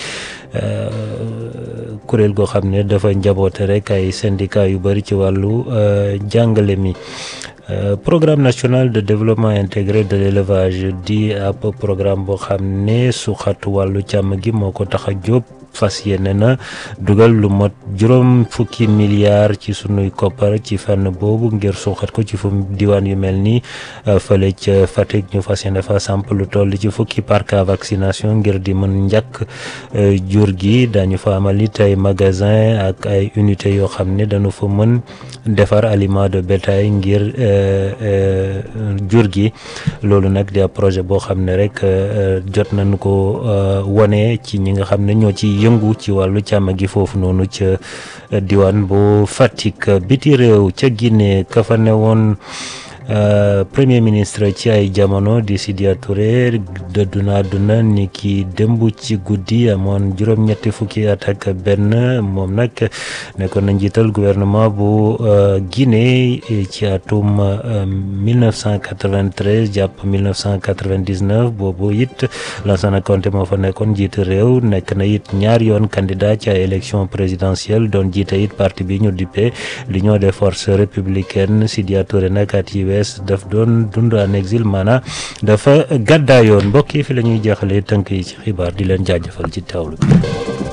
[SPEAKER 5] kuréel goo xam ne dafa njaboote rek ay syndicat yu bëri ci wàllu jàngale mi. Programme national de développement intégré de l'élevage di ab programme boo xam ne suxat wàllu càmm gi moo ko tax a jóg fas yéene na dugal lu mot juróom fukki milliards ci sunuy koppar ci fànn boobu ngir suuxat ko ci fu diwaan yu mel ni fële ca Fatick ñu fas yéene fa samp lu toll ci fukki parc à vaccination ngir di mën njàkk jur gi dañu fa amal it ay magasin ak ay unité yoo xam ne dañu fa mën defar aliment de bétail ngir jur gi loolu nag di ab projet boo xam ne rek jot nañu ko wone ci ñi nga xam ne ñoo ci yëngu ci wàllu càmm gi foofu noonu ca diwaan bu Fatick biti réew ca Guinée ka fa ne woon premier ministre ci ay jamono di Sidya Touré dëddu na àdduna ni ki démb ci guddi amoon juróom-ñetti fukki at ak benn moom nag nekkoon na njiital gouvernement bu Guinée ci atum 1993 jàpp 1999 boobu it Lansana Conté moo fa nekkoon njiitu réew nekk na it ñaari yoon candidat ci ay élection présidentielle doon jiite it parti bi ñu dippee l'Union des forces républicaines Sidya Touré nag at yi daf doon dund en exil maanaam dafa gàddaayoon mbokk yi fi la ñuy jeexalee tënk yi ci xibaar di leen jaajëfal ci teewlu bi